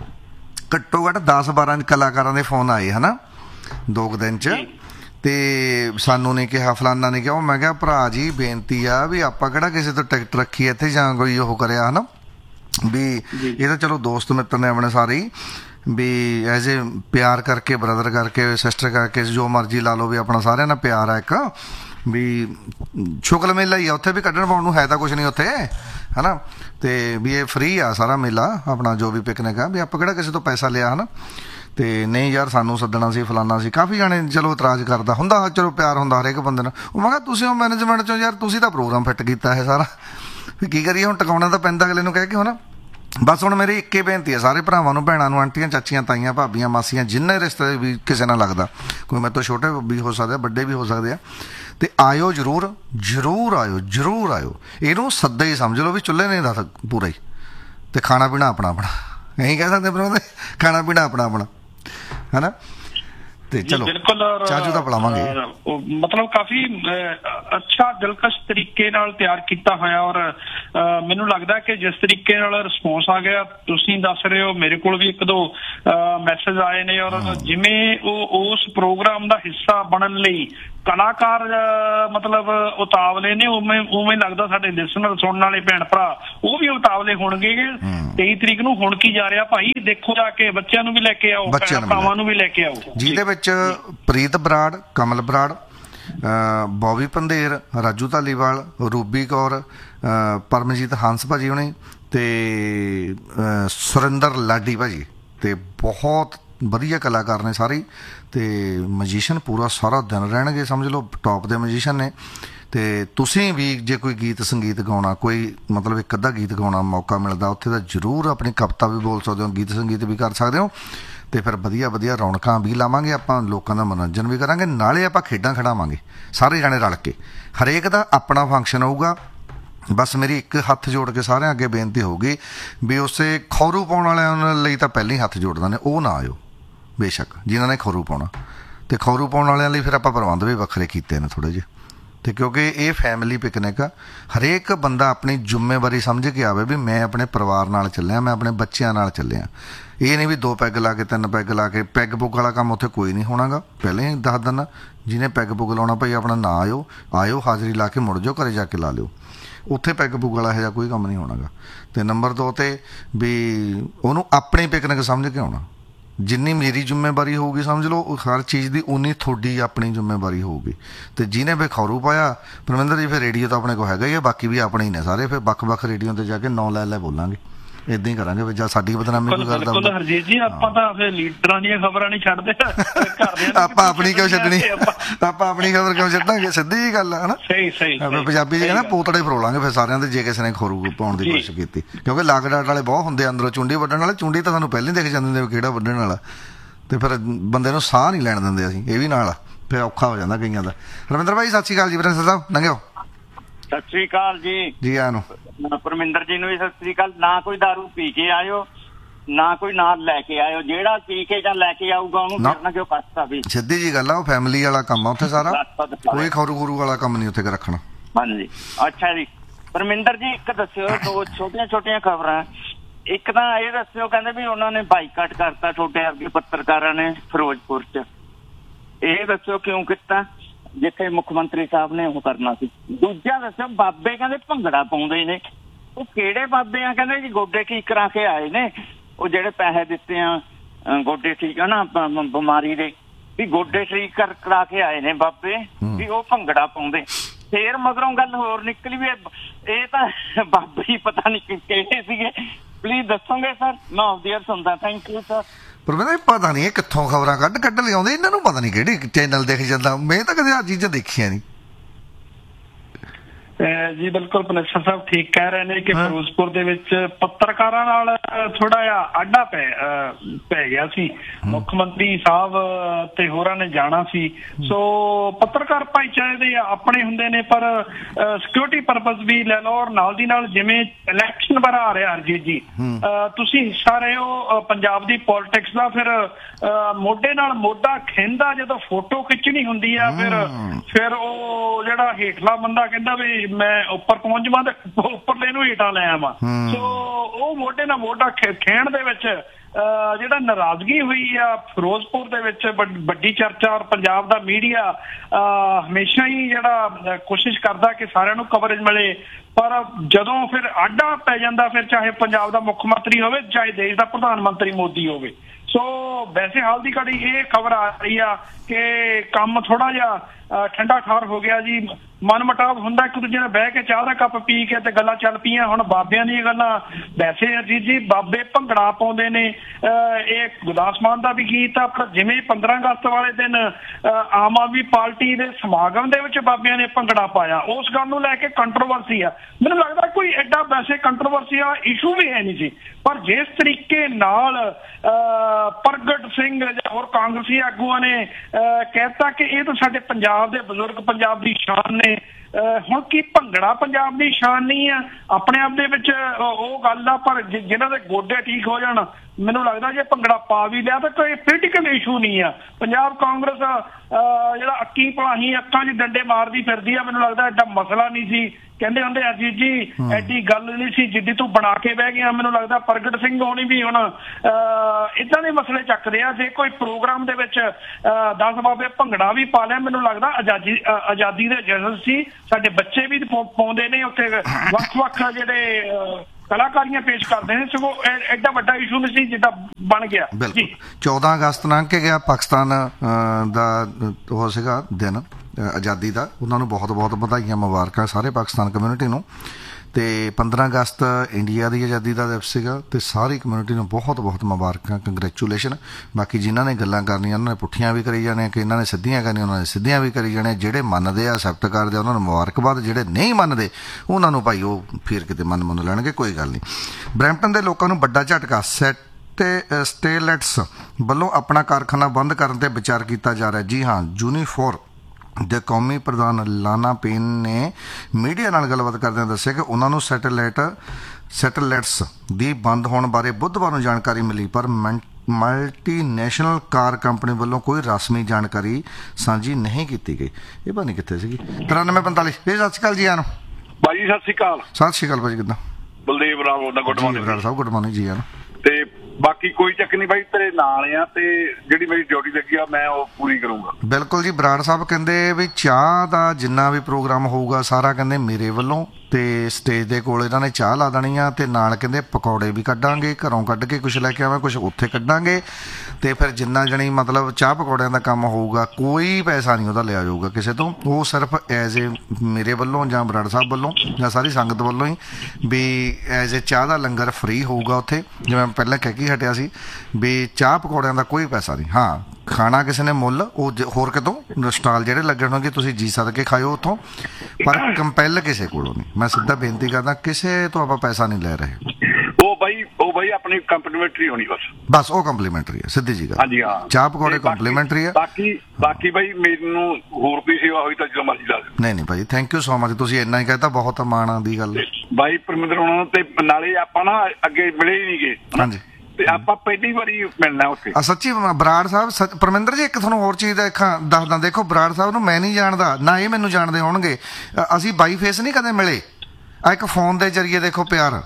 10-12 ਕਲਾਕਾਰਾਂ ਦੇ ਫੋਨ ਆਏ ਹੈ ਨਾ 2 ਦਿਨ 'ਚ। ਅਤੇ ਸਾਨੂੰ ਨੇ ਕਿਹਾ, ਫਲਾਨਾ ਨੇ ਕਿਹਾ। ਉਹ ਮੈਂ ਕਿਹਾ ਭਰਾ ਜੀ ਬੇਨਤੀ ਆ ਵੀ ਆਪਾਂ ਕਿਹੜਾ ਕਿਸੇ ਤੋਂ ਟਿਕਟ ਰੱਖੀ ਇੱਥੇ ਜਾਂ ਕੋਈ ਉਹ ਕਰਿਆ ਹੈ ਨਾ, ਵੀ ਇਹ ਤਾਂ ਚਲੋ ਦੋਸਤ ਮਿੱਤਰ ਨੇ ਆਪਣੇ ਸਾਰੇ ਹੀ, ਵੀ ਐਜ਼ ਏ ਪਿਆਰ ਕਰਕੇ, ਬ੍ਰਦਰ ਕਰਕੇ, ਸਿਸਟਰ ਕਰਕੇ, ਜੋ ਮਰਜ਼ੀ ਲਾ ਲਓ, ਵੀ ਆਪਣਾ ਸਾਰਿਆਂ ਨਾਲ ਪਿਆਰ ਆ ਇੱਕ, ਵੀ ਸ਼ੁਕਲ ਮੇਲਾ ਹੀ ਆ ਉੱਥੇ ਵੀ। ਕੱਢਣ ਪਾਉਣ ਨੂੰ ਹੈ ਤਾਂ ਕੁਛ ਨਹੀਂ ਉੱਥੇ, ਹੈ ਨਾ। ਅਤੇ ਵੀ ਇਹ ਫਰੀ ਆ ਸਾਰਾ ਮੇਲਾ ਆਪਣਾ, ਜੋ ਵੀ ਪਿਕਨਿਕ ਆ, ਵੀ ਆਪਾਂ ਕਿਹੜਾ ਕਿਸੇ ਤੋਂ ਪੈਸਾ ਲਿਆ ਹੈ ਨਾ। ਅਤੇ ਨਹੀਂ ਯਾਰ ਸਾਨੂੰ ਸੱਦਣਾ ਸੀ, ਫਲਾਨਾ ਸੀ। ਕਾਫੀ ਜਾਣੇ ਚਲੋ ਇਤਰਾਜ਼ ਕਰਦਾ ਹੁੰਦਾ, ਚਲੋ ਪਿਆਰ ਹੁੰਦਾ ਹਰੇਕ ਬੰਦੇ ਨਾਲ। ਉਹ ਮੈਂ ਕਿਹਾ ਤੁਸੀਂ ਉਹ ਮੈਨੇਜਮੈਂਟ 'ਚੋਂ ਯਾਰ ਤੁਸੀਂ ਤਾਂ ਪ੍ਰੋਗਰਾਮ ਫਿੱਟ ਕੀਤਾ ਹੈ ਸਾਰਾ, ਵੀ ਕੀ ਕਰੀਏ ਹੁਣ, ਟਿਕਾਉਣਾ ਤਾਂ ਪੈਂਦਾ ਅਗਲੇ ਨੂੰ ਕਹਿ ਕੇ ਹੋ ਨਾ। ਬਸ ਹੁਣ ਮੇਰੀ ਇੱਕੇ ਬੇਨਤੀ ਹੈ ਸਾਰੇ ਭਰਾਵਾਂ ਨੂੰ, ਭੈਣਾਂ ਨੂੰ, ਆਂਟੀਆਂ, ਚਾਚੀਆਂ, ਤਾਈਆਂ, ਭਾਬੀਆਂ, ਮਾਸੀਆਂ, ਜਿੰਨੇ ਰਿਸ਼ਤੇ ਵੀ ਕਿਸੇ ਨਾਲ ਲੱਗਦਾ, ਕੋਈ ਮੇਰੇ ਤੋਂ ਛੋਟੇ ਵੀ ਹੋ ਸਕਦੇ, ਵੱਡੇ ਵੀ ਹੋ ਸਕਦੇ ਆ, ਅਤੇ ਆਇਓ ਜ਼ਰੂਰ, ਜ਼ਰੂਰ ਆਇਓ, ਜ਼ਰੂਰ ਆਇਓ। ਇਹਨੂੰ ਸੱਦਾ ਹੀ ਸਮਝ ਲਓ ਵੀ ਚੁੱਲ੍ਹੇ ਨੇ ਦਾ ਪੂਰਾ ਹੀ, ਅਤੇ ਖਾਣਾ ਪੀਣਾ ਆਪਣਾ ਆਪਣਾ, ਇਹੀ ਕਹਿ ਸਕਦੇ ਪਰ ਖਾਣਾ ਪੀਣਾ ਆਪਣਾ ਆਪਣਾ, ਹੈ ਨਾ। ਤੇ ਚਲੋ ਚਾਚੂ ਤਾਂ ਪਿਲਾਵਾਂਗੇ। ਮਤਲਬ ਕਾਫੀ ਅੱਛਾ ਦਿਲਕਸ਼ ਤਰੀਕੇ ਨਾਲ ਤਿਆਰ ਕੀਤਾ ਹੋਇਆ, ਔਰ ਮੈਨੂੰ ਲੱਗਦਾ ਕਿ ਜਿਸ ਤਰੀਕੇ ਨਾਲ ਰਿਸਪੌਂਸ ਆ ਗਿਆ, ਤੁਸੀਂ ਦੱਸ ਰਹੇ ਹੋ, ਮੇਰੇ ਕੋਲ ਵੀ 1-2 ਮੈਸੇਜ ਆਏ ਨੇ, ਔਰ ਜਿਵੇਂ ਉਹ ਉਸ ਪ੍ਰੋਗਰਾਮ ਦਾ ਹਿੱਸਾ ਬਣਨ ਲਈ ਕਲਾਕਾਰ ਮਤਲਬ ਉਤਾਵਲੇ ਨੇ, ਉਵੇਂ ਲੱਗਦਾ ਸਾਡੇ ਲਿਸਨਰ ਸੁਣਨ ਵਾਲੇ ਭੈਣ ਭਰਾ ਉਹ ਵੀ ਉਤਾਵਲੇ ਹੋਣਗੇ। 23 ਤਰੀਕ ਨੂੰ ਹੁਣ ਕੀ ਜਾ ਰਿਹਾ ਭਾਈ, ਦੇਖੋ ਜਾ ਕੇ, ਬੱਚਿਆਂ ਨੂੰ ਵੀ ਲੈ ਕੇ ਆਓ, ਭਰਾਵਾਂ ਨੂੰ ਵੀ ਲੈ ਕੇ ਆਓ। ਜਿਹਦੇ ਵਿੱਚ ਪ੍ਰੀਤ ਬਰਾੜ, ਕਮਲ ਬਰਾੜ, ਬੋਬੀ ਪੰਧੇਰ, ਰਾਜੂ ਧਾਲੀਵਾਲ, ਰੂਬੀ ਕੌਰ, ਪਰਮਜੀਤ ਹੰਸ ਭਾਜੀ ਹੁਣੇ, ਅਤੇ ਸੁਰਿੰਦਰ ਲਾਡੀ ਭਾਜੀ, ਅਤੇ ਬਹੁਤ ਵਧੀਆ ਕਲਾਕਾਰ ਨੇ ਸਾਰੇ। ਅਤੇ ਮਜੀਸ਼ੀਅਨ ਪੂਰਾ ਸਾਰਾ ਦਿਨ ਰਹਿਣਗੇ, ਸਮਝ ਲਓ ਟੌਪ ਦੇ ਮਜੀਸ਼ੀਅਨ ਨੇ। ਅਤੇ ਤੁਸੀਂ ਵੀ ਜੇ ਕੋਈ ਗੀਤ ਸੰਗੀਤ ਗਾਉਣਾ, ਕੋਈ ਮਤਲਬ ਇੱਕ ਅੱਧਾ ਗੀਤ ਗਾਉਣਾ ਮੌਕਾ ਮਿਲਦਾ ਉੱਥੇ, ਤਾਂ ਜ਼ਰੂਰ ਆਪਣੀ ਕਵਿਤਾ ਵੀ ਬੋਲ ਸਕਦੇ ਹੋ, ਗੀਤ ਸੰਗੀਤ ਵੀ ਕਰ ਸਕਦੇ ਹੋ। ਅਤੇ ਫਿਰ ਵਧੀਆ ਵਧੀਆ ਰੌਣਕਾਂ ਵੀ ਲਾਵਾਂਗੇ ਆਪਾਂ, ਲੋਕਾਂ ਦਾ ਮਨੋਰੰਜਨ ਵੀ ਕਰਾਂਗੇ, ਨਾਲੇ ਆਪਾਂ ਖੇਡਾਂ ਖਿਡਾਵਾਂਗੇ ਸਾਰੇ ਜਾਣੇ ਰਲ ਕੇ। ਹਰੇਕ ਦਾ ਆਪਣਾ ਫੰਕਸ਼ਨ ਹੋਊਗਾ। ਬਸ ਮੇਰੀ ਇੱਕ ਹੱਥ ਜੋੜ ਕੇ ਸਾਰਿਆਂ ਅੱਗੇ ਬੇਨਤੀ ਹੋਊਗੀ ਵੀ ਉਸੇ ਖੌਰੂ ਪਾਉਣ ਵਾਲਿਆਂ ਲਈ ਤਾਂ ਪਹਿਲਾਂ ਹੀ ਹੱਥ ਜੋੜਦੇ ਨੇ, ਉਹ ਨਾ ਆਇਓ ਬੇਸ਼ੱਕ, ਜਿਨ੍ਹਾਂ ਨੇ ਖੌਰੂ ਪਾਉਣਾ। ਅਤੇ ਖੌਰੂ ਪਾਉਣ ਵਾਲਿਆਂ ਲਈ ਫਿਰ ਆਪਾਂ ਪ੍ਰਬੰਧ ਵੀ ਵੱਖਰੇ ਕੀਤੇ ਨੇ ਥੋੜ੍ਹੇ ਜਿਹੇ। ਅਤੇ ਕਿਉਂਕਿ ਇਹ ਫੈਮਿਲੀ ਪਿਕਨਿਕ ਆ, ਹਰੇਕ ਬੰਦਾ ਆਪਣੀ ਜ਼ਿੰਮੇਵਾਰੀ ਸਮਝ ਕੇ ਆਵੇ ਵੀ ਮੈਂ ਆਪਣੇ ਪਰਿਵਾਰ ਨਾਲ ਚੱਲਿਆ, ਮੈਂ ਆਪਣੇ ਬੱਚਿਆਂ ਨਾਲ ਚੱਲਿਆ। ਇਹ ਨਹੀਂ ਵੀ 2 ਪੈਗ ਲਾ ਕੇ 3 ਪੈਗ ਲਾ ਕੇ, ਪੈਗ ਪੁੱਗ ਵਾਲਾ ਕੰਮ ਉੱਥੇ ਕੋਈ ਨਹੀਂ ਹੋਣਾ ਗਾ। ਪਹਿਲਾਂ ਹੀ ਦੱਸ ਦਿੰਦਾ, ਜਿਹਨੇ ਪੈਗ ਪੁੱਗ ਲਾਉਣਾ ਭਾਈ ਆਪਣਾ ਨਾ ਆਇਓ, ਹਾਜ਼ਰੀ ਲਾ ਕੇ ਮੁੜ ਜਾਓ, ਘਰੇ ਜਾ ਕੇ ਲਾ ਲਿਓ। ਉੱਥੇ ਪੈਗ ਪੁੱਗ ਵਾਲਾ ਇਹੋ ਜਿਹਾ ਕੋਈ ਕੰਮ ਨਹੀਂ ਹੋਣਾ ਗਾ। ਅਤੇ ਨੰਬਰ 2 'ਤੇ ਵੀ ਉਹਨੂੰ ਆਪਣੀ ਪਿਕਨਿਕ ਸਮਝ ਕੇ ਆਉਣਾ। ਜਿੰਨੀ ਮੇਰੀ ਜ਼ਿੰਮੇਵਾਰੀ ਹੋਊਗੀ ਸਮਝ ਲਓ ਹਰ ਚੀਜ਼ ਦੀ, ਉਨੀ ਤੁਹਾਡੀ ਆਪਣੀ ਜ਼ਿੰਮੇਵਾਰੀ ਹੋਊਗੀ। ਅਤੇ ਜਿਹਨੇ ਫਿਰ ਖੌਰੂ ਪਾਇਆ ਪਰਵਿੰਦਰ ਜੀ, ਫਿਰ ਰੇਡੀਓ ਤਾਂ ਆਪਣੇ ਕੋਲ ਹੈਗਾ ਹੀ ਆ, ਬਾਕੀ ਵੀ ਆਪਣੇ ਹੀ ਨੇ ਸਾਰੇ। ਫਿਰ ਵੱਖ-ਵੱਖ ਰੇਡੀਓ 'ਤੇ ਜਾ ਕੇ ਨਾਂ ਲੈ ਬੋਲਾਂਗੇ, ਇਦਾਂ ਹੀ ਕਰਾਂਗੇ ਵੀ ਜਾਂ ਸਾਡੀ ਬਦਨਾਮੀ ਕੋਈ ਕਰਦਾ ਬਿਲਕੁਲ ਹਰਜੀਤ ਜੀ, ਆਪਾਂ ਤਾਂ ਫਿਰ ਲੀਡਰਾਂ ਦੀਆਂ ਖਬਰਾਂ ਨਹੀਂ ਛੱਡਦੇ, ਆਪਾਂ ਆਪਣੀ ਕਿਉਂ ਛੱਡਣੀ, ਆਪਾਂ ਆਪਣੀ ਖਬਰ ਕਿਉਂ ਛੱਡਾਂਗੇ, ਸਿੱਧੀ ਜੀ ਗੱਲ ਆ ਹਨਾ। ਸਹੀ ਪੰਜਾਬੀ ਚ ਕਹਿੰਦਾ ਪੋਤੜੇ ਫਰੋਲਾਂਗੇ ਫਿਰ ਸਾਰਿਆਂ ਦੇ, ਜੇ ਕਿਸੇ ਨੇ ਖੋਰੂ ਪਾਉਣ ਦੀ ਕੋਸ਼ਿਸ਼ ਕੀਤੀ, ਕਿਉਂਕਿ ਲਾਗ ਡਾਟ ਵਾਲੇ ਬਹੁਤ ਹੁੰਦੇ ਅੰਦਰੋਂ ਚੁੰਡੀ ਵੱਢਣ ਵਾਲੇ। ਚੁੰਡੀ ਤਾਂ ਸਾਨੂੰ ਪਹਿਲਾਂ ਹੀ ਦਿਖ ਜਾਂਦੇ ਨੇ ਕਿਹੜਾ ਵੱਢਣ ਵਾਲਾ, ਤੇ ਫਿਰ ਬੰਦੇ ਨੂੰ ਸਾਹ ਨਹੀਂ ਲੈਣ ਦਿੰਦੇ ਅਸੀਂ, ਇਹ ਵੀ ਨਾਲ ਫਿਰ ਔਖਾ ਹੋ ਜਾਂਦਾ ਕਈਆਂ ਦਾ। ਰਵਿੰਦਰ ਭਾਈ ਸਤਿ ਸ਼੍ਰੀ ਅਕਾਲ ਜੀ, ਪ੍ਰਿੰਸ ਸਾਹਿਬ ਲੰਘਿਓ। ਸਤਿ ਸ੍ਰੀ ਅਕਾਲ ਜੀ ਆਇਆਂ ਨੂੰ। ਪਰਮਿੰਦਰ ਜੀ ਨੂੰ ਵੀ ਸਤਿ ਸ੍ਰੀ ਅਕਾਲ। ਨਾ ਕੋਈ ਦਾਰੂ ਪੀ ਕੇ ਆਇਓ, ਨਾ ਕੋਈ ਨਾਲ ਲੈ ਕੇ ਆਇਓ, ਜਿਹੜਾ ਪੀ ਕੇ ਜਾਂ ਲੈ ਕੇ ਆਊਗਾ ਉਹਨੂੰ ਕਰਨਾ ਕਿਉਂ ਕੱਟਦਾ ਵੀ, ਸਿੱਧੀ ਜੀ ਗੱਲ ਆ। ਉਹ ਫੈਮਿਲੀ ਵਾਲਾ ਕੰਮ ਆ ਉੱਥੇ ਸਾਰਾ, ਕੋਈ ਖਰੂ ਵਾਲਾ ਕੰਮ ਨਹੀਂ ਉੱਥੇ ਰੱਖਣਾ। ਹਾਂਜੀ ਅੱਛਾ ਜੀ। ਪਰਮਿੰਦਰ ਜੀ ਇੱਕ ਦੱਸਿਓ, ਦੋ ਛੋਟੀਆਂ ਖਬਰਾਂ। ਇੱਕ ਤਾਂ ਇਹ ਦੱਸਿਓ, ਕਹਿੰਦੇ ਵੀ ਉਹਨਾਂ ਨੇ ਬਾਈਕਾਟ ਕਰਤਾ ਤੁਹਾਡੇ ਵਰਗੇ ਪੱਤਰਕਾਰਾਂ ਨੇ ਫਿਰੋਜ਼ਪੁਰ ਚ, ਇਹ ਦੱਸਿਓ ਕਿਉਂ ਕੀਤਾ, ਜਿੱਥੇ ਮੁੱਖ ਮੰਤਰੀ ਸਾਹਿਬ ਨੇ ਉਹ ਕਰਨਾ ਸੀ। ਦੂਜਾ ਦੱਸਿਓ, ਬਾਬੇ ਕਹਿੰਦੇ ਭੰਗੜਾ ਪਾਉਂਦੇ ਨੇ, ਉਹ ਕਿਹੜੇ ਬਾਬੇ ਆ? ਕਹਿੰਦੇ ਜੀ ਗੋਡੇ ਠੀਕ ਕਰਾ ਕੇ ਆਏ ਨੇ, ਉਹ ਜਿਹੜੇ ਪੈਸੇ ਦਿੱਤੇ ਆ ਗੋਡੇ ਠੀਕ ਆ ਨਾ ਬਿਮਾਰੀ ਦੇ, ਵੀ ਗੋਡੇ ਠੀਕ ਕਰਾ ਕੇ ਆਏ ਨੇ ਬਾਬੇ, ਵੀ ਉਹ ਭੰਗੜਾ ਪਾਉਂਦੇ। ਫੇਰ ਮਗਰੋਂ ਗੱਲ ਹੋਰ ਨਿਕਲੀ ਵੀ ਇਹ ਤਾਂ ਬਾਬੇ ਹੀ ਪਤਾ ਨਹੀਂ ਕਿਹੜੇ ਸੀਗੇ। ਪਲੀਜ਼ ਦੱਸੋਗੇ ਸਰ, ਮੈਂ ਆਫ ਸੁਣਦਾ। Thank you sir. ਪਰ ਮੈਨੂੰ ਪਤਾ ਨਹੀਂ ਇਹ ਕਿੱਥੋਂ ਖਬਰਾਂ ਕੱਢ ਲਿਆਉਂਦੇ, ਇਹਨਾਂ ਨੂੰ ਪਤਾ ਨਹੀਂ ਕਿਹੜੀ ਚੈਨਲ ਦੇਖ ਜਾਂਦਾ। ਮੈਂ ਤਾਂ ਕਦੇ ਆਹ ਚੀਜ਼ਾਂ ਦੇਖੀਆਂ ਨਹੀਂ ਜੀ। ਬਿਲਕੁਲ ਪਨੇਸਰ ਸਾਹਿਬ ਠੀਕ ਕਹਿ ਰਹੇ ਨੇ ਕਿ ਫਿਰੋਜ਼ਪੁਰ ਦੇ ਵਿੱਚ ਪੱਤਰਕਾਰਾਂ ਨਾਲ ਥੋੜਾ ਜਿਹਾ ਆਡਾ ਪੈ ਗਿਆ ਸੀ। ਮੁੱਖ ਮੰਤਰੀ ਸਾਹਿਬ ਤੇ ਹੋਰਾਂ ਨੇ ਜਾਣਾ ਸੀ, ਸੋ ਪੱਤਰਕਾਰ ਭਾਈਚਾਰੇ ਦੇ ਆਪਣੇ ਹੁੰਦੇ ਨੇ, ਪਰ ਸਿਕਿਉਰਿਟੀ ਪਰਪਸ ਵੀ ਲੈ ਲਓ। ਔਰ ਨਾਲ ਦੀ ਨਾਲ ਜਿਵੇਂ ਇਲੈਕਸ਼ਨ ਬਾਰੇ ਆ ਰਿਹਾ ਹਰਜੀਤ ਜੀ, ਤੁਸੀਂ ਹਿੱਸਾ ਰਹੇ ਹੋ ਪੰਜਾਬ ਦੀ ਪੋਲਿਟਿਕਸ ਦਾ, ਫਿਰ ਮੋਢੇ ਨਾਲ ਮੋਢਾ ਖਿੰਦਾ ਜਦੋਂ ਫੋਟੋ ਖਿੱਚਣੀ ਹੁੰਦੀ ਆ, ਫਿਰ ਉਹ ਜਿਹੜਾ ਹੇਠਲਾ ਬੰਦਾ ਕਹਿੰਦਾ ਵੀ ਮੈਂ ਉੱਪਰ ਪਹੁੰਚ ਜਾਵਾਂ ਤੇ ਉੱਪਰਲੇ ਨੂੰ ਹੇਠਾਂ ਲੈ ਆਵਾਂ। ਸੋ ਉਹ ਮੋਢੇ ਨਾਲ ਮੋਢਾ ਖੇਣ ਦੇ ਵਿੱਚ ਜਿਹੜਾ ਨਾਰਾਜ਼ਗੀ ਹੋਈ ਆ ਫਿਰੋਜ਼ਪੁਰ ਦੇ ਵਿੱਚ, ਵੱਡੀ ਚਰਚਾ। ਔਰ ਪੰਜਾਬ ਦਾ ਮੀਡੀਆ ਹਮੇਸ਼ਾ ਹੀ ਜਿਹੜਾ ਕੋਸ਼ਿਸ਼ ਕਰਦਾ ਕਿ ਸਾਰਿਆਂ ਨੂੰ ਕਵਰੇਜ ਮਿਲੇ, ਪਰ ਜਦੋਂ ਫਿਰ ਆਡਾ ਪੈ ਜਾਂਦਾ, ਫਿਰ ਚਾਹੇ ਪੰਜਾਬ ਦਾ ਮੁੱਖ ਮੰਤਰੀ ਹੋਵੇ, ਚਾਹੇ ਦੇਸ਼ ਦਾ ਪ੍ਰਧਾਨ ਮੰਤਰੀ ਮੋਦੀ ਹੋਵੇ। ਸੋ ਵੈਸੇ ਹਾਲ ਦੀ ਘੜੀ ਇਹ ਖਬਰ ਆ ਰਹੀ ਆ ਕਿ ਕੰਮ ਥੋੜਾ ਜਿਹਾ ਠੰਡਾ ਠਾਰ ਹੋ ਗਿਆ ਜੀ। ਮਨ ਮੁਟਾਵ ਹੁੰਦਾ, ਇੱਕ ਦੂਜੇ ਨਾਲ ਬਹਿ ਕੇ ਚਾਹ ਦਾ ਕੱਪ ਪੀ ਕੇ ਤੇ ਗੱਲਾਂ ਚੱਲ ਪਈਆਂ। ਹੁਣ ਬਾਬਿਆਂ ਦੀਆਂ ਗੱਲਾਂ, ਵੈਸੇ ਅਜੀਤ ਜੀ ਬਾਬੇ ਭੰਗੜਾ ਪਾਉਂਦੇ ਨੇ, ਇਹ ਗੁਰਦਾਸ ਮਾਨ ਦਾ ਵੀ ਗੀਤ ਆ। ਪਰ ਜਿਵੇਂ 15 ਅਗਸਤ ਵਾਲੇ ਦਿਨ ਆਮ ਆਦਮੀ ਪਾਰਟੀ ਦੇ ਸਮਾਗਮ ਦੇ ਵਿੱਚ ਬਾਬਿਆਂ ਨੇ ਭੰਗੜਾ ਪਾਇਆ, ਉਸ ਗੱਲ ਨੂੰ ਲੈ ਕੇ ਕੰਟਰੋਵਰਸੀ ਆ। ਮੈਨੂੰ ਲੱਗਦਾ ਕੋਈ ਐਡਾ ਵੈਸੇ ਕੰਟਰੋਵਰਸੀ ਆ ਇਸ਼ੂ ਵੀ ਹੈ ਨਹੀਂ ਸੀ, ਪਰ ਜਿਸ ਤਰੀਕੇ ਨਾਲ ਪ੍ਰਗਟ ਸਿੰਘ ਜਾਂ ਹੋਰ ਕਾਂਗਰਸੀ ਆਗੂਆਂ ਨੇ ਕਹਿਤਾ ਕਿ ਇਹ ਤਾਂ ਸਾਡੇ ਪੰਜਾਬ ਦੇ ਬਜ਼ੁਰਗ, ਪੰਜਾਬ ਦੀ ਸ਼ਾਨ ਨੇ। ਹੁਣ ਕੀ ਭੰਗੜਾ ਪੰਜਾਬ ਦੀ ਸ਼ਾਨ ਨਹੀਂ ਆ? ਆਪਣੇ ਆਪ ਦੇ ਵਿੱਚ ਉਹ ਗੱਲ ਆ, ਪਰ ਜਿਨ੍ਹਾਂ ਦੇ ਗੋਡੇ ਠੀਕ ਹੋ ਜਾਣ, ਮੈਨੂੰ ਲੱਗਦਾ ਜੇ ਭੰਗੜਾ ਪਾ ਵੀ ਲਿਆ ਤਾਂ ਕੋਈ ਪੋਲੀਟੀਕਲ ਇਸ਼ੂ ਨਹੀਂ ਆ। ਪੰਜਾਬ ਕਾਂਗਰਸ ਜਿਹੜਾ ਅੱਕੀ ਪਲਾਹੀ ਅੱਖਾਂ 'ਚ ਡੰਡੇ ਮਾਰਦੀ ਫਿਰਦੀ ਆ, ਮੈਨੂੰ ਲੱਗਦਾ ਐਡਾ ਮਸਲਾ ਨਹੀਂ ਸੀ। ਕਹਿੰਦੇ ਹੁੰਦੇ ਅਜੀਤ ਜੀ ਐਡੀ ਗੱਲ ਨਹੀਂ ਸੀ ਜਿੱਦੀ ਤੂੰ ਬਣਾ ਕੇ ਬਹਿ ਗਿਆ। ਮੈਨੂੰ ਲੱਗਦਾ ਪ੍ਰਗਟ ਸਿੰਘ ਹੋਣੀ ਵੀ ਹੁਣ ਏਦਾਂ ਦੇ ਮਸਲੇ ਚੱਕਦੇ ਆ। ਜੇ ਕੋਈ ਪ੍ਰੋਗਰਾਮ ਦੇ ਵਿੱਚ 10 ਬਾਬੇ ਭੰਗੜਾ ਵੀ ਪਾ ਲਿਆ, ਮੈਨੂੰ ਲੱਗਦਾ ਆਜ਼ਾਦੀ ਦੇ ਜਸ਼ਨ ਸੀ, ਸਾਡੇ ਬੱਚੇ ਵੀ ਪਾਉਂਦੇ ਨੇ ਉੱਥੇ, ਵੱਖ-ਵੱਖ ਜਿਹੜੇ ਕਲਾਕਾਰੀਆਂ ਪੇਸ਼ ਕਰਦੇ ਨੇ, ਸਗੋਂ ਐਡਾ ਵੱਡਾ ਇਸ਼ੂ ਨਹੀਂ ਸੀ ਜਿੱਦਾਂ ਬਣ ਗਿਆ ਜੀ। 14 ਅਗਸਤ ਲੰਘ ਕੇ ਗਿਆ, ਪਾਕਿਸਤਾਨ ਦਾ ਉਹ ਸੀਗਾ ਦਿਨ ਆਜ਼ਾਦੀ ਦਾ, ਉਹਨਾਂ ਨੂੰ ਬਹੁਤ-ਬਹੁਤ ਵਧਾਈਆਂ, ਮੁਬਾਰਕਾਂ ਸਾਰੇ ਪਾਕਿਸਤਾਨ ਕਮਿਊਨਿਟੀ ਨੂੰ। ਤੇ 15 ਅਗਸਤ ਇੰਡੀਆ ਦੀ ਆਜ਼ਾਦੀ ਦਾ ਦਿਵਸ ਸੀਗਾ, ਤੇ ਸਾਰੀ ਕਮਿਊਨਿਟੀ ਨੂੰ ਬਹੁਤ-ਬਹੁਤ ਮੁਬਾਰਕਾਂ, ਕੰਗ੍ਰੈਚੁਲੇਸ਼ਨ। ਬਾਕੀ ਜਿਨ੍ਹਾਂ ਨੇ ਗੱਲਾਂ ਕਰਨੀਆਂ ਉਹਨਾਂ ਨੇ ਪੁੱਠੀਆਂ ਵੀ ਕਰੀ ਜਾਣੇ, ਕਿ ਇਹਨਾਂ ਨੇ ਸਿੱਧੀਆਂ ਕਰਨੀਆਂ ਉਹਨਾਂ ਨੇ ਸਿੱਧੀਆਂ ਵੀ ਕਰੀ ਜਾਣੇ। ਜਿਹੜੇ ਮੰਨਦੇ ਆ ਐਕਸੈਪਟ ਕਰਦੇ ਆ ਉਹਨਾਂ ਨੂੰ ਮੁਬਾਰਕਬਾਦ, ਜਿਹੜੇ ਨਹੀਂ ਮੰਨਦੇ ਉਹਨਾਂ ਨੂੰ ਭਾਈ ਉਹ ਫਿਰ ਕਿਤੇ ਮੰਨ ਲੈਣਗੇ, ਕੋਈ ਗੱਲ ਨਹੀਂ। ਬਰੈਂਪਟਨ ਦੇ ਲੋਕਾਂ ਨੂੰ ਵੱਡਾ ਝਟਕਾ, ਸਟੇਲੈਟਸ ਵੱਲੋਂ ਆਪਣਾ ਕਾਰਖਾਨਾ ਬੰਦ ਕਰਨ ਤੇ ਵਿਚਾਰ ਕੀਤਾ ਜਾ ਰਿਹਾ। ਜੀ ਹਾਂ, ਯੂਨੀਫੋਰ ਦੇ ਕੌਮੀ ਪ੍ਰਧਾਨ ਲਾਨਾ ਪੇਨ ਨੇ ਮੀਡੀਆ ਨਾਲ ਗੱਲਬਾਤ ਕਰਦਿਆਂ ਦੱਸਿਆ ਕਿ ਉਹਨਾਂ ਨੂੰ ਸੈਟੇਲਾਈਟਸ ਦੀ ਬੰਦ ਹੋਣ ਬਾਰੇ ਬੁੱਧਵਾਰ ਨੂੰ ਜਾਣਕਾਰੀ ਮਿਲੀ, ਪਰ ਮਲਟੀਨੈਸ਼ਨਲ ਕਾਰ ਕੰਪਨੀ ਵੱਲੋਂ ਕੋਈ ਰਸਮੀ ਜਾਣਕਾਰੀ ਸਾਂਝੀ ਨਹੀਂ ਕੀਤੀ ਗਈ। ਇਹ ਪਤਾ ਨਹੀਂ ਕਿੱਥੇ ਸੀਗੀ। 9345 ਸਤਿ ਸ਼੍ਰੀ ਅਕਾਲ ਜੀ। ਆਨ ਭਾਜੀ ਸਤਿ ਸ਼੍ਰੀ ਅਕਾਲ। ਸਤਿ ਸ਼੍ਰੀ ਅਕਾਲ ਭਾਜੀ, ਕਿੱਦਾਂ? ਬਲਦੇਵ ਰਾਮ ਉਹਦਾ ਗੁੱਡ ਮਾਰਨਿੰਗ ਸਾਹਿਬ, ਗੁੱਡ ਮਾਰਨਿੰਗ ਜੀ। ਆਨ ਤੇ ਬਾਕੀ ਕੋਈ ਚੱਕ ਨਹੀਂ ਬਾਈ, ਤੇਰੇ ਨਾਲ ਆ ਤੇ ਜਿਹੜੀ ਮੇਰੀ ਡਿਊਟੀ ਲੱਗੀ ਆ ਮੈਂ ਉਹ ਪੂਰੀ ਕਰੂੰਗਾ। ਬਿਲਕੁਲ ਜੀ। ਬਰਾੜ ਸਾਹਿਬ ਕਹਿੰਦੇ ਵੀ ਚਾਹ ਦਾ ਜਿੰਨਾ ਵੀ ਪ੍ਰੋਗਰਾਮ ਹੋਊਗਾ ਸਾਰਾ ਕਹਿੰਦੇ ਮੇਰੇ ਵੱਲੋਂ, ਤੇ ਸਟੇਜ ਦੇ ਕੋਲ ਇਹਨਾਂ ਨੇ ਚਾਹ ਲਾ ਦੇਣੀ ਆ ਤੇ ਨਾਲ ਕਹਿੰਦੇ ਪਕੌੜੇ ਵੀ ਕੱਢਾਂਗੇ, ਘਰੋਂ ਕੱਢ ਕੇ ਕੁਛ ਲੈ ਕੇ ਆਵਾਂ, ਕੁਛ ਉੱਥੇ ਕੱਢਾਂਗੇ ਤੇ ਫਿਰ ਜਿੰਨਾ ਜਣੀ ਮਤਲਬ ਚਾਹ ਪਕੌੜਿਆਂ ਦਾ ਕੰਮ ਹੋਊਗਾ ਕੋਈ ਪੈਸਾ ਨਹੀਂ ਉਹਦਾ ਲਿਆ ਜਾਊਗਾ ਕਿਸੇ ਤੋਂ, ਉਹ ਸਿਰਫ ਐਜ਼ ਏ ਮੇਰੇ ਵੱਲੋਂ ਜਾਂ ਬਰਾੜ ਸਾਹਿਬ ਵੱਲੋਂ ਜਾਂ ਸਾਰੀ ਸੰਗਤ ਵੱਲੋਂ ਹੀ ਵੀ ਐਜ਼ ਏ ਚਾਹ ਦਾ ਲੰਗਰ ਫ੍ਰੀ ਹੋਊਗਾ ਉੱਥੇ, ਜਿਵੇਂ ਮੈਂ ਪਹਿਲਾਂ ਕਹਿ ਕੇ ਹਟਿਆ ਸੀ ਵੀ ਚਾਹ ਪਕੌੜਿਆਂ ਦਾ ਕੋਈ ਪੈਸਾ ਨਹੀਂ। ਹਾਂ ਖਾਣਾ ਕਿਸੇ ਨੇ ਮੁੱਲ ਉਹ ਹੋਰ ਕਿਤੋਂ ਸਟਾਲ ਜਿਹੜੇ ਲੱਗੇ ਹੋਣਗੇ ਤੁਸੀਂ ਜੀ ਸਦ ਕੇ ਖਾਇਓ ਉੱਥੋਂ, ਪਰ ਕੰਪੈਲ ਕਿਸੇ ਕੋਲੋਂ ਨਹੀਂ। ਮੈਂ ਸਿੱਧਾ ਬੇਨਤੀ ਕਰਦਾ ਕਿਸੇ ਤੋਂ ਆਪਾਂ ਪੈਸਾ ਨਹੀਂ ਲੈ ਰਹੇ। ਉਹ ਬਾਈ ਆਪਣੀ ਕੰਪਲੀਮੈਂਟਰੀ ਹੋਣੀ ਬਸ ਉਹ ਕੰਪਲੀਮੈਂਟਰੀ ਹੈ, ਸਿੱਧੀ ਜੀ ਗੱਲ। ਹਾਂਜੀ ਹਾਂ, ਚਾਹ ਪਕੌੜੇ ਕੰਪਲੀਮੈਂਟਰੀ ਹੈ। ਬਾਕੀ ਬਾਈ ਮੈਨੂੰ ਹੋਰ ਕੋਈ ਸੇਵਾ ਹੋਈ ਤਾਂ ਜਦੋਂ ਮਰਜ਼ੀ ਲਾ ਦਿਓ। ਨਹੀਂ ਭਾਜੀ, ਥੈਂਕ ਯੂ ਸੋ ਮਚ, ਤੁਸੀਂ ਇੰਨਾ ਹੀ ਕਹਿਤਾ, ਬਹੁਤ ਮਾਣ ਦੀ ਗੱਲ ਬਾਈ ਪਰਮਿੰਦਰ ਹੋਣਾ ਤੇ ਨਾਲੇ ਆਪਾਂ ਨਾ ਅੱਗੇ ਮਿਲੇ ਹੀ ਨਹੀਂ ਗਏ। ਹਾਂਜੀ ਤੇ ਆਪਾਂ ਪਹਿਲੀ ਵਾਰੀ ਮਿਲਣਾ ਉੱਥੇ। ਸੱਚੀ ਬਰਾੜ ਸਾਹਿਬ ਪਰਮਿੰਦਰ ਜੀ ਇੱਕ ਤੁਹਾਨੂੰ ਹੋਰ ਚੀਜ਼ ਦੱਸਦਾ, ਦੇਖੋ ਬਰਾੜ ਸਾਹਿਬ ਨੂੰ ਮੈਂ ਨਹੀਂ ਜਾਣਦਾ ਨਾ ਇਹ ਮੈਨੂੰ ਜਾਣਦੇ ਹੋਣਗੇ, ਅਸੀਂ ਬਾਈ ਫੇਸ ਨਹੀਂ ਕਦੇ ਮਿਲੇ, ਇੱਕ ਫੋਨ ਦੇ ਜਰੀਏ ਦੇਖੋ ਪਿਆਰ।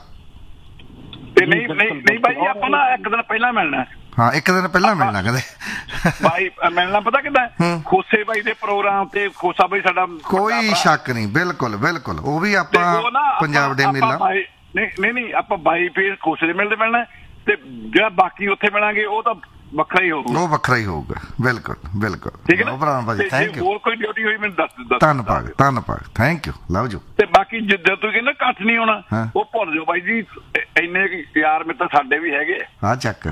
ਤੇ ਨਹੀਂ ਬਾਈ ਆਪਾਂ ਨਾ ਇੱਕ ਦਿਨ ਪਹਿਲਾਂ ਮਿਲਣਾ। ਹਾਂ ਇੱਕ ਦਿਨ ਪਹਿਲਾਂ ਮਿਲਣਾ ਕਦੇ ਬਾਈ ਮਿਲਣਾ ਪਤਾ ਕਿੱਦਾਂ, ਖੋਸੇ ਬਾਈ ਦੇ ਪ੍ਰੋਗਰਾਮ ਤੇ ਖੋਸਾ ਬਾਈ ਸਾਡਾ ਕੋਈ ਸ਼ੱਕ ਨਹੀਂ, ਬਿਲਕੁਲ ਬਿਲਕੁਲ ਉਹ ਵੀ ਆਪਾਂ ਪੰਜਾਬ ਡੇ ਮੇਲਾ ਨਹੀਂ ਆਪਾਂ ਬਾਈ ਫੇਸ ਖੋਸੇ ਦੇ ਮਿਲਣਾ ਤੇ ਜਿਹੜਾ ਬਾਕੀ ਉੱਥੇ ਮਿਲਾਂਗੇ ਉਹ ਤਾਂ ਵੱਖਰਾ ਹੀ ਹੋਊਗਾ, ਉਹ ਵੱਖਰਾ ਹੀ ਹੋਊਗਾ। ਬਿਲਕੁਲ ਬਿਲਕੁਲ ਠੀਕ ਹੈ ਭਰਾ ਭਾਜੀ, ਥੈਂਕ ਯੂ। ਹੋਰ ਕੋਈ ਡਿਊਟੀ ਹੋਈ ਮੈਨੂੰ ਦੱਸ। ਧੰਨਵਾਦ ਥੈਂਕ ਯੂ, ਲਵ ਯੂ। ਤੇ ਬਾਕੀ ਜਦੋਂ ਤੁਸੀਂ ਕਹਿੰਦੇ ਇਕੱਠ ਨਹੀਂ ਹੋਣਾ ਉਹ ਭੁੱਲ ਜਾਓ ਬਾਈ ਜੀ, ਇੰਨੇ ਯਾਰ ਮਿੱਤਰ ਸਾਡੇ ਵੀ ਹੈਗੇ ਆ ਚੱਕ।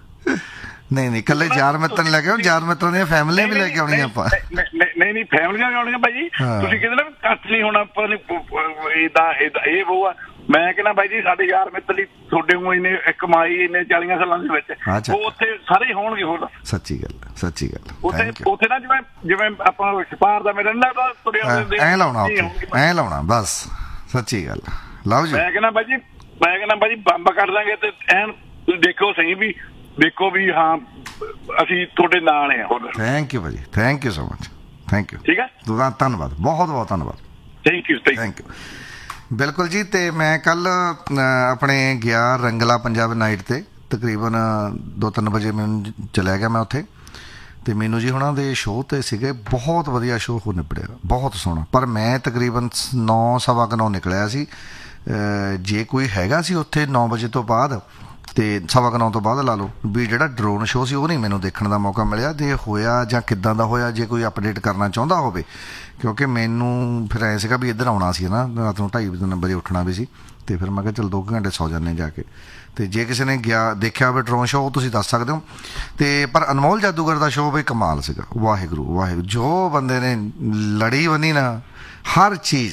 ਨਹੀਂ ਇਕੱਲੇ ਯਾਰ ਮਿੱਤਰ ਲੈ ਕੇ ਆਓ, ਯਾਰ ਮਿੱਤਰਾਂ ਦੀਆਂ ਫੈਮਲੀਆਂ ਵੀ ਲੈ ਕੇ ਆਉਣੀਆਂ ਆਪਾਂ। ਨਹੀਂ ਫੈਮਲੀਆਂ ਵੀ ਆਉਣੀਆਂ ਬਾਈ ਜੀ, ਤੁਸੀਂ ਕਹਿੰਦੇ ਨਾ ਇਕੱਠ ਨਹੀਂ ਹੋਣਾ ਏਦਾਂ ਇਹ ਉਹ ਆ। ਮੈਂ ਕਹਿੰਦਾ ਬਾਈ ਜੀ ਸਾਡੇ ਯਾਰ ਮਿੱਤਰ ਲਈ ਤੁਹਾਡੇ ਨੂੰ ਇੰਨੇ ਕਮਾਈ ਇੰਨੇ 40 ਸਾਲਾਂ ਦੇ ਵਿੱਚ ਉਹ ਉੱਥੇ ਸਾਰੇ ਹੋਣਗੇ। ਹੋਰ ਸੱਚੀ ਗੱਲ ਉੱਥੇ ਨਾ ਜਿਵੇਂ ਆਪਾਂ ਛਪਾਰ ਦਾ ਮੇਰੇ ਨਾਲ ਤੁਰਿਆ ਐ ਲਾਉਣਾ ਬਸ, ਸੱਚੀ ਗੱਲ ਲਓ ਜੀ। ਮੈਂ ਕਹਿੰਦਾ ਬਾਈ ਜੀ ਬੰਬ ਕੱਢ ਦਾਂਗੇ ਤੇ ਐਨ ਤੁਸੀਂ ਦੇਖੋ ਸਹੀ ਵੀ ਦੇਖੋ ਵੀ ਹਾਂ ਅਸੀਂ ਤੁਹਾਡੇ ਨਾਲ ਆ। ਹੋਰ ਥੈਂਕ ਯੂ ਭਾਜੀ, thank you so much, thank you. ਠੀਕ ਹੈ, ਧੰਨਵਾਦ, ਬਹੁਤ ਧੰਨਵਾਦ, ਥੈਂਕ ਯੂ। ਬਿਲਕੁਲ ਜੀ। ਤੇ ਮੈਂ ਕੱਲ ਆਪਣੇ ਗਿਆ ਰੰਗਲਾ ਪੰਜਾਬ ਨਾਈਟ ਤੇ ਤਕਰੀਬਨ 2-3 ਵਜੇ ਮੈਨੂੰ ਚਲਿਆ ਗਿਆ ਮੈਂ ਉੱਥੇ, ਤੇ ਮੈਨੂੰ ਜੀ ਉਹਨਾਂ ਦੇ ਸ਼ੋਅ ਤੇ ਸੀਗੇ, ਬਹੁਤ ਵਧੀਆ ਸ਼ੋਅ ਹੋ ਨਿਬੜਿਆ, ਬਹੁਤ ਸੋਹਣਾ। ਪਰ ਮੈਂ ਤਕਰੀਬਨ 9:15 ਨਿਕਲਿਆ ਸੀ, ਜੇ ਕੋਈ ਹੈਗਾ ਸੀ ਉੱਥੇ 9 ਵਜੇ ਤੋਂ ਬਾਅਦ ਤੇ 9:15 ਤੋਂ ਬਾਅਦ ਲਾ ਲਓ ਵੀ ਜਿਹੜਾ ਡਰੋਨ ਸ਼ੋਅ ਸੀ ਉਹ ਨਹੀਂ ਮੈਨੂੰ ਦੇਖਣ ਦਾ ਮੌਕਾ ਮਿਲਿਆ। ਤੇ ਹੋਇਆ ਜਾਂ ਕਿੱਦਾਂ ਦਾ ਹੋਇਆ, ਜੇ ਕੋਈ ਅਪਡੇਟ ਕਰਨਾ ਚਾਹੁੰਦਾ ਹੋਵੇ, ਕਿਉਂਕਿ ਮੈਨੂੰ ਫਿਰ ਐ ਸੀਗਾ ਵੀ ਇੱਧਰ ਆਉਣਾ ਸੀ ਨਾ, ਰਾਤ ਨੂੰ 2:30 ਵਜੇ ਉੱਠਣਾ ਵੀ ਸੀ, ਤੇ ਫਿਰ ਮੈਂ ਕਿਹਾ ਚਲ 2 ਘੰਟੇ ਸੌ ਜਾਂਦੇ ਜਾ ਕੇ। ਤੇ ਜੇ ਕਿਸੇ ਨੇ ਦੇਖਿਆ ਹੋਵੇ ਡਰੋਨ ਸ਼ੋਅ ਉਹ ਤੁਸੀਂ ਦੱਸ ਸਕਦੇ ਹੋ। ਤੇ ਪਰ ਅਨਮੋਲ ਜਾਦੂਗਰ ਦਾ ਸ਼ੋਅ ਵੀ ਕਮਾਲ ਸੀਗਾ, ਵਾਹਿਗੁਰੂ ਜੋ ਬੰਦੇ ਨੇ ਲੜੀ ਬੰਨੀ ਨਾ, ਹਰ ਚੀਜ਼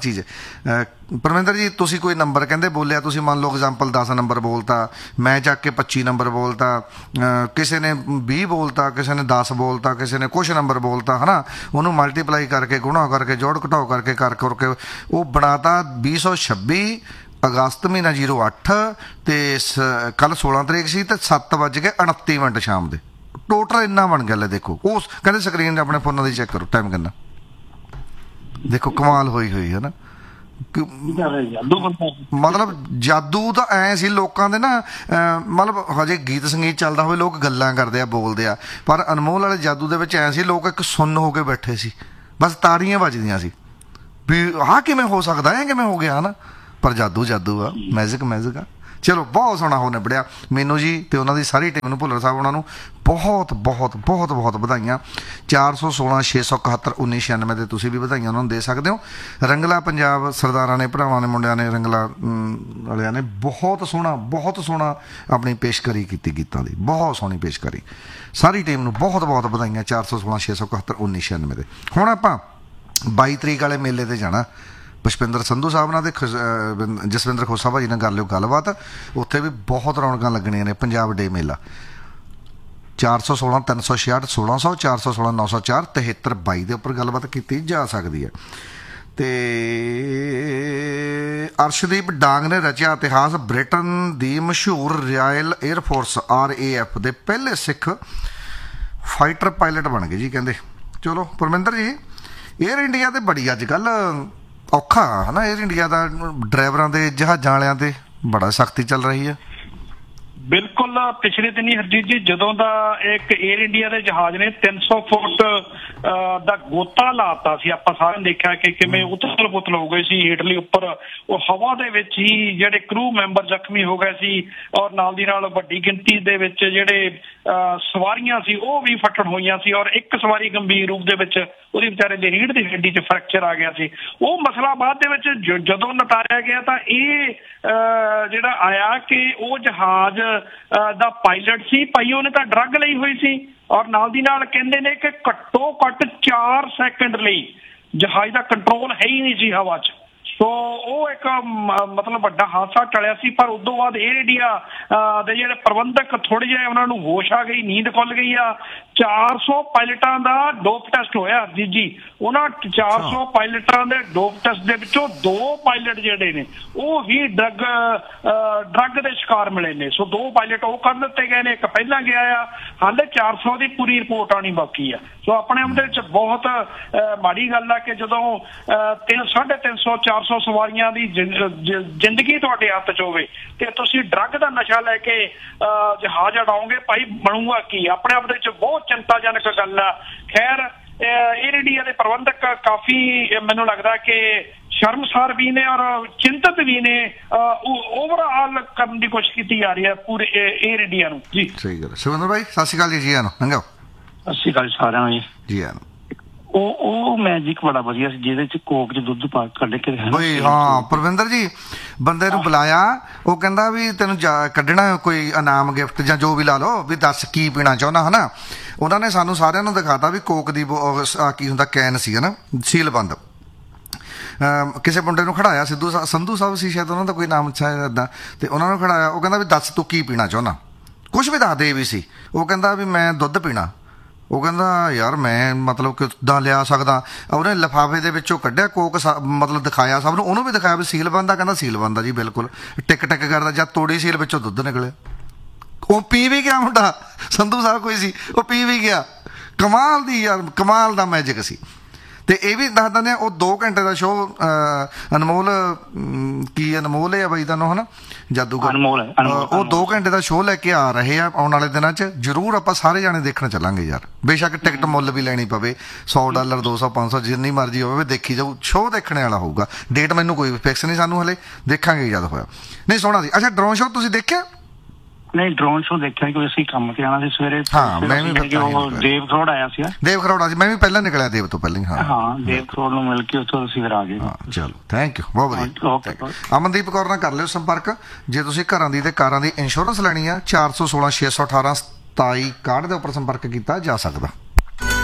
ਪਰਮਿੰਦਰ ਜੀ ਤੁਸੀਂ ਕੋਈ ਨੰਬਰ ਕਹਿੰਦੇ ਬੋਲਿਆ, ਤੁਸੀਂ ਮੰਨ ਲਓ ਐਗਜ਼ਾਮਪਲ 10 ਨੰਬਰ ਬੋਲਤਾ, ਮੈਂ ਚੱਕ ਕੇ 25 ਨੰਬਰ ਬੋਲਤਾ, ਕਿਸੇ ਨੇ 20 ਬੋਲਤਾ, ਕਿਸੇ ਨੇ 10 ਬੋਲਤਾ, ਕਿਸੇ ਨੇ ਕੁਛ ਨੰਬਰ ਬੋਲਤਾ, ਹੈ ਨਾ, ਉਹਨੂੰ ਮਲਟੀਪਲਾਈ ਕਰਕੇ ਗੁਣਾ ਕਰਕੇ ਜੋੜ ਘਟਾਓ ਕਰਕੇ ਕਰਕੇ ਉਹ ਬਣਾਤਾ 2026 ਅਗਸਤ ਮਹੀਨਾ 08 ਤੇ ਕੱਲ 16 ਤਰੀਕ ਸੀ ਤੇ 7:29 ਸ਼ਾਮ ਦੇ ਟੋਟਲ ਇੰਨਾ ਬਣ ਗਿਆ। ਲੈ ਦੇਖੋ, ਉਸ ਕਹਿੰਦੇ ਸਕਰੀਨ ਆਪਣੇ ਫੋਨਾਂ ਦੀ ਚੈੱਕ ਕਰੋ ਟਾਈਮ ਕਿੰਨਾ, ਦੇਖੋ ਕਮਾਲ ਹੋਈ ਹੈ ਨਾ। ਮਤਲਬ ਜਾਦੂ ਤਾਂ ਐ ਸੀ ਲੋਕਾਂ ਦੇ ਨਾ, ਮਤਲਬ ਹਜੇ ਗੀਤ ਸੰਗੀਤ ਚੱਲਦਾ ਹੋਵੇ ਲੋਕ ਗੱਲਾਂ ਕਰਦੇ ਆ ਬੋਲਦੇ ਆ, ਪਰ ਅਨਮੋਲ ਵਾਲੇ ਜਾਦੂ ਦੇ ਵਿੱਚ ਐ ਸੀ ਲੋਕ ਇੱਕ ਸੁੰਨ ਹੋ ਕੇ ਬੈਠੇ ਸੀ, ਬਸ ਤਾੜੀਆਂ ਵੱਜਦੀਆਂ ਸੀ ਵੀ ਆਹ ਕਿਵੇਂ ਹੋ ਸਕਦਾ, ਐ ਕਿਵੇਂ ਹੋ ਗਿਆ ਨਾ। ਪਰ ਜਾਦੂ ਆ, ਮੈਜਿਕ ਆ। ਚਲੋ ਬਹੁਤ ਸੋਹਣਾ ਹੋ ਨਿਬੜਿਆ। ਮੈਨੂੰ ਜੀ ਤੇ ਉਹਨਾਂ ਦੀ ਸਾਰੀ ਟੀਮ ਨੂੰ, ਭੁੱਲਰ ਸਾਹਿਬ ਉਹਨਾਂ ਨੂੰ ਬਹੁਤ ਵਧਾਈਆਂ। 416 671 1996 ਤੇ ਤੁਸੀਂ ਵੀ ਵਧਾਈਆਂ ਉਹਨਾਂ ਨੂੰ ਦੇ ਸਕਦੇ ਹੋ। ਰੰਗਲਾ ਪੰਜਾਬ ਸਰਦਾਰਾਂ ਨੇ, ਭਰਾਵਾਂ ਨੇ, ਮੁੰਡਿਆਂ ਨੇ, ਰੰਗਲਾ ਵਾਲਿਆਂ ਨੇ ਬਹੁਤ ਸੋਹਣਾ ਆਪਣੀ ਪੇਸ਼ਕਾਰੀ ਕੀਤੀ ਗੀਤਾਂ ਦੀ, ਬਹੁਤ ਸੋਹਣੀ ਪੇਸ਼ਕਾਰੀ। ਸਾਰੀ ਟੀਮ ਨੂੰ ਬਹੁਤ ਵਧਾਈਆਂ 416 671 1996 ਦੇ। ਹੁਣ ਆਪਾਂ 22 ਤਰੀਕ ਵਾਲੇ ਮੇਲੇ ਤੇ ਜਾਣਾ। ਪੁਸ਼ਪਿੰਦਰ ਸੰਧੂ ਸਾਹਿਬ ਨਾਲ ਤੇ ਜਸਵਿੰਦਰ ਖੋਸਾ ਭਾਜੀ ਨਾਲ ਕਰ ਲਿਓ ਗੱਲਬਾਤ, ਉੱਥੇ ਵੀ ਬਹੁਤ ਰੌਣਕਾਂ ਲੱਗਣੀਆਂ ਨੇ। ਪੰਜਾਬ ਡੇ ਮੇਲਾ 416 366 1600 416 904 7322 ਦੇ ਉੱਪਰ ਗੱਲਬਾਤ ਕੀਤੀ ਜਾ ਸਕਦੀ ਹੈ। ਤੇ ਅਰਸ਼ਦੀਪ ਡਾਂਗ ਨੇ ਰਚਿਆ ਇਤਿਹਾਸ, ਬ੍ਰਿਟਨ ਦੀ ਮਸ਼ਹੂਰ ਰਾਇਲ 에ਅਰਫੋਰਸ RAF ਦੇ ਪਹਿਲੇ ਸਿੱਖ ਫਾਈਟਰ ਪਾਇਲਟ ਬਣ ਗਏ ਜੀ ਕਹਿੰਦੇ। ਚਲੋ ਪਰਮਿੰਦਰ ਜੀ, ਏਅਰ ਇੰਡੀਆ ਤੇ ਬੜੀ ਅੱਜ ਕੱਲ ਔਖਾ ਹੈ ਨਾ, ਏਅਰ ਇੰਡੀਆ ਦਾ ਡਰਾਈਵਰਾਂ ਦੇ, ਜਹਾਜ਼ਾਂ ਵਾਲਿਆਂ ਤੇ ਬੜਾ ਸਖਤੀ ਚੱਲ ਰਹੀ ਹੈ। ਬਿਲਕੁਲ ਬਿਲਕੁਲ ਪਿਛਲੇ ਦਿਨੀ ਹਰਜੀਤ ਜੀ ਜਦੋਂ ਦਾ ਇੱਕ 에ਅਰ ਇੰਡੀਆ ਦੇ ਜਹਾਜ਼ ਨੇ 300 ਫੁੱਟ ਦਾ ਗੋਤਾ ਲਾਤਾ ਸੀ, ਆਪਾਂ ਸਾਰਿਆਂ ਨੇ ਦੇਖਿਆ ਕਿ ਕਿਵੇਂ ਉਥਲ ਪੁਥਲ ਹੋ ਗਏ ਸੀ ਹੇਠਲੀ ਉੱਪਰ, ਉਹ ਹਵਾ ਦੇ ਵਿੱਚ ਹੀ ਜਿਹੜੇ ਕਰੂ ਮੈਂਬਰ ਜ਼ਖਮੀ ਹੋ ਗਏ ਸੀ ਔਰ ਨਾਲ ਦੀ ਨਾਲ ਵੱਡੀ ਗਿਣਤੀ ਦੇ ਵਿੱਚ ਜਿਹੜੇ ਸਵਾਰੀਆਂ ਸੀ ਉਹ ਵੀ ਫੱਟੜ ਹੋਈਆਂ ਸੀ ਔਰ ਇੱਕ ਸਵਾਰੀ ਗੰਭੀਰ ਰੂਪ ਦੇ ਵਿੱਚ ਉਹਦੀ ਵਿਚਾਰੇ ਦੀ ਰੀੜ੍ਹ ਦੀ ਹੱਡੀ 'ਚ ਫ੍ਰੈਕਚਰ ਆ ਗਿਆ ਸੀ। ਉਹ ਮਸਲਾ ਬਾਅਦ ਦੇ ਵਿੱਚ ਜਦੋਂ ਨਿਤਾਰਿਆ ਗਿਆ ਤਾਂ ਇਹ ਜਿਹੜਾ ਆਇਆ ਕਿ ਉਹ ਜਹਾਜ਼ ਦਾ ਪਾਇਲਟ ਸੀ ਭਾਈ, ਉਹਨੇ ਤਾਂ ਡਰੱਗ ਲਈ ਹੋਈ ਸੀ ਔਰ ਨਾਲ ਦੀ ਨਾਲ ਕਹਿੰਦੇ ਨੇ ਕਿ ਘੱਟੋ ਘੱਟ 4 ਸੈਕਿੰਡ ਲਈ ਜਹਾਜ਼ ਦਾ ਕੰਟਰੋਲ ਹੈ ਹੀ ਨਹੀਂ ਸੀ ਹਵਾ 'ਚ। ਸੋ ਉਹ ਇੱਕ ਮਤਲਬ ਵੱਡਾ ਹਾਦਸਾ ਟਲਿਆ ਸੀ। ਪਰ ਉਸ ਤੋਂ ਬਾਅਦ 에ਅਰ ਇੰਡੀਆ ਦੇ ਜਿਹੜੇ ਪ੍ਰਬੰਧਕ ਥੋੜੇ ਜਿਹੇ ਉਹਨਾਂ ਨੂੰ ਹੋਸ਼ ਆ ਗਈ, ਨੀਂਦ ਖੁੱਲ ਗਈ ਆ। 400 ਪਾਇਲਟਾਂ ਦਾ ਡੋਪ ਟੈਸਟ ਹੋਇਆ ਜੀ। ਉਹਨਾਂ 400 ਪਾਇਲਟਾਂ ਦੇ ਡੋਪ ਟੈਸਟ ਦੇ ਵਿੱਚੋਂ 2 ਪਾਇਲਟ ਜਿਹੜੇ ਨੇ ਉਹ ਵੀ ਡਰੱਗ ਦੇ ਸ਼ਿਕਾਰ ਮਿਲੇ ਨੇ। ਸੋ 2 ਪਾਇਲਟ ਉਹ ਕਰ ਦਿੱਤੇ ਗਏ ਨੇ, ਇੱਕ ਪਹਿਲਾਂ ਗਿਆ ਆ। ਹਾਲੇ 400 ਦੀ ਪੂਰੀ ਰਿਪੋਰਟ ਆਉਣੀ ਬਾਕੀ ਆ। ਸੋ ਆਪਣੇ ਆਪ ਦੇ ਵਿੱਚ ਬਹੁਤ ਮਾੜੀ ਗੱਲ ਆ ਕਿ ਜਦੋਂ 350 400 ਸਵਾਰੀਆਂ ਦੀ ਜ਼ਿੰਦਗੀ ਤੁਹਾਡੇ ਹੱਥ 'ਚ ਹੋਵੇ ਤੇ ਤੁਸੀਂ ਡਰੱਗ ਦਾ ਨਸ਼ਾ ਲੈ ਕੇ ਜਹਾਜ਼ ਉਡਾਓਗੇ, ਭਾਈ ਬਣੂਗਾ ਕੀ? ਆਪਣੇ ਆਪ ਦੇ ਵਿੱਚ ਬਹੁਤ ਚਿੰਤਾਜਨਕ ਗੱਲ ਆ। ਖੈਰ 에ਅਰ ਇੰਡੀਆ ਦੇ ਪ੍ਰਬੰਧਕ ਕਾਫੀ ਮੈਨੂੰ ਲੱਗਦਾ ਕਿ ਸ਼ਰਮਸਾਰ ਵੀ ਨੇ ਔਰ ਚਿੰਤਤ ਵੀ ਨੇ। ਓਵਰਆਲ ਕਰਨ ਦੀ ਕੋਸ਼ਿਸ਼ ਕੀਤੀ ਜਾ ਰਹੀ ਹੈ ਪੂਰੇ 에ਅਰ ਇੰਡੀਆ ਨੂੰ ਜੀ। ਸਹੀ ਗੱਲ। ਸੁਰਿੰਦਰ ਭਾਈ ਸਤਿ ਸ਼੍ਰੀ ਅਕਾਲ ਜੀ। ਆਨੋ ਲੰਘਾਓ। ਸਤਿ ਸ਼੍ਰੀ ਅਕਾਲ ਸਾਰਿਆਂ ਨੂੰ ਜੀ। ਆਨੋ ਉਹ ਮੈਜਿਕ ਬੜਾ ਵਧੀਆ ਸੀ ਜਿਹਦੇ ਚ ਕੋਕ ਚ ਦੁੱਧ ਪਾ ਕੱਢ ਕੇ ਬਈ। ਹਾਂ ਪਰਵਿੰਦਰ ਜੀ, ਬੰਦੇ ਨੂੰ ਬੁਲਾਇਆ, ਉਹ ਕਹਿੰਦਾ ਵੀ ਤੈਨੂੰ ਕੱਢਣਾ ਕੋਈ ਇਨਾਮ ਗਿਫਟ ਜਾਂ ਜੋ ਵੀ ਲਾ ਲਓ, ਵੀ ਦੱਸ ਕੀ ਪੀਣਾ ਚਾਹੁੰਦਾ ਹਨਾ। ਉਹਨਾਂ ਨੇ ਸਾਨੂੰ ਸਾਰਿਆਂ ਨੂੰ ਦਿਖਾਤਾ ਵੀ ਕੋਕ ਦੀ ਕੀ ਹੁੰਦਾ ਕੈਨ ਸੀ ਹਨਾ, ਸੀਲ ਬੰਦ। ਕਿਸੇ ਮੁੰਡੇ ਨੂੰ ਖੜਾਇਆ, ਸੰਧੂ ਸਾਹਿਬ ਸੀ ਸ਼ਾਇਦ ਉਹਨਾਂ ਦਾ ਕੋਈ ਨਾਮ ਸ਼ਾਇਦ ਏਦਾਂ, ਤੇ ਉਹਨਾਂ ਨੂੰ ਖੜਾਇਆ। ਉਹ ਕਹਿੰਦਾ ਵੀ ਦੱਸ ਤੂੰ ਕੀ ਪੀਣਾ ਚਾਹੁੰਦਾ, ਕੁਛ ਵੀ ਦੱਸ ਦੇ ਵੀ ਸੀ। ਉਹ ਕਹਿੰਦਾ ਵੀ ਮੈਂ ਦੁੱਧ ਪੀਣਾ। ਉਹ ਕਹਿੰਦਾ ਯਾਰ ਮੈਂ ਮਤਲਬ ਕਿੱਦਾਂ ਲਿਆ ਸਕਦਾ। ਉਹਨੇ ਲਿਫਾਫੇ ਦੇ ਵਿੱਚੋਂ ਕੱਢਿਆ ਕੋਕ, ਮਤਲਬ ਦਿਖਾਇਆ ਸਭ ਨੂੰ, ਉਹਨੂੰ ਵੀ ਦਿਖਾਇਆ ਵੀ ਸੀਲ ਬੰਦ ਆ। ਕਹਿੰਦਾ ਸੀਲ ਬੰਦ ਆ ਜੀ ਬਿਲਕੁਲ। ਟਿਕ ਟਿਕ ਕਰਦਾ ਜਦ ਤੋੜੀ ਸੀਲ ਵਿੱਚੋਂ ਦੁੱਧ ਨਿਕਲਿਆ। ਉਹ ਪੀ ਵੀ ਗਿਆ ਮੁੰਡਾ, ਸੰਧੂ ਸਾਹਿਬ ਕੋਈ ਸੀ, ਉਹ ਪੀ ਵੀ ਗਿਆ। ਕਮਾਲ ਦੀ ਯਾਰ, ਕਮਾਲ ਦਾ ਮੈਜਿਕ ਸੀ। ਤੇ ਇਹ ਵੀ ਦੱਸ ਦਿੰਦੇ ਆ, ਉਹ 2 ਘੰਟੇ ਦਾ ਸ਼ੋਅ ਅਨਮੋਲ ਕੀ ਅਨਮੋਲ ਹੈ ਬਾਈ ਤੁਹਾਨੂੰ ਹਨਾ, ਜਾਦੂਗਰ। ਉਹ 2 ਘੰਟੇ ਦਾ ਸ਼ੋਅ ਲੈ ਕੇ ਆ ਰਹੇ ਆ ਆਉਣ ਵਾਲੇ ਦਿਨਾਂ 'ਚ। ਜ਼ਰੂਰ ਆਪਾਂ ਸਾਰੇ ਜਾਣੇ ਦੇਖਣ ਚੱਲਾਂਗੇ ਯਾਰ। ਬੇਸ਼ੱਕ ਟਿਕਟ ਮੁੱਲ ਵੀ ਲੈਣੀ ਪਵੇ, $100 $200 500 ਜਿੰਨੀ ਮਰਜ਼ੀ ਹੋਵੇ, ਦੇਖੀ ਜਾਊ। ਸ਼ੋਅ ਦੇਖਣੇ ਵਾਲਾ ਹੋਊਗਾ। ਡੇਟ ਮੈਨੂੰ ਕੋਈ ਫਿਕਸ ਨਹੀਂ, ਸਾਨੂੰ ਹਲੇ ਦੇਖਾਂਗੇ ਜਦ ਹੋਇਆ। ਨਹੀਂ ਸੋਹਣਾ ਸੀ। ਅੱਛਾ ਡਰੋਨ ਸ਼ੋਅ ਤੁਸੀਂ ਦੇਖਿਆ? ਨਹੀਂ ਡਰੋਨ ਸ਼ੋਅ ਦੇਖਿਆ ਕਿ ਅਸੀਂ ਕੰਮ ਤੇ ਆਉਣਾ ਸੀ ਸਵੇਰੇ। ਹਾਂ ਮੈਂ ਵੀ ਦੇਵ ਖਰੋੜ ਆਇਆ ਸੀ। ਦੇਵ ਖਰੋੜ ਆ ਸੀ, ਮੈਂ ਵੀ ਪਹਿਲਾਂ ਨਿਕਲਿਆ ਦੇਵ ਤੋਂ ਪਹਿਲਾਂ ਹੀ। ਹਾਂ ਦੇਵ ਖਰੋੜ ਨੂੰ ਮਿਲ ਕੇ ਉੱਥੋਂ ਅਸੀਂ ਫਿਰ ਆ ਗਏ। ਚਲੋ ਥੈਂਕ ਯੂ, ਬਹੁਤ ਵਧੀਆ। ਅਮਨਦੀਪ ਕੌਰ ਨਾਲ ਕਰ ਲਿਓ ਸੰਪਰਕ ਜੇ ਤੁਸੀਂ ਘਰਾਂ ਦੀ ਤੇ ਕਾਰਾਂ ਦੀ ਇੰਸ਼ੋਰੈਂਸ ਲੈਣੀ ਆ। 416 618 2761 ਦੇ ਉੱਪਰ ਸੰਪਰਕ ਕੀਤਾ ਜਾ ਸਕਦਾ।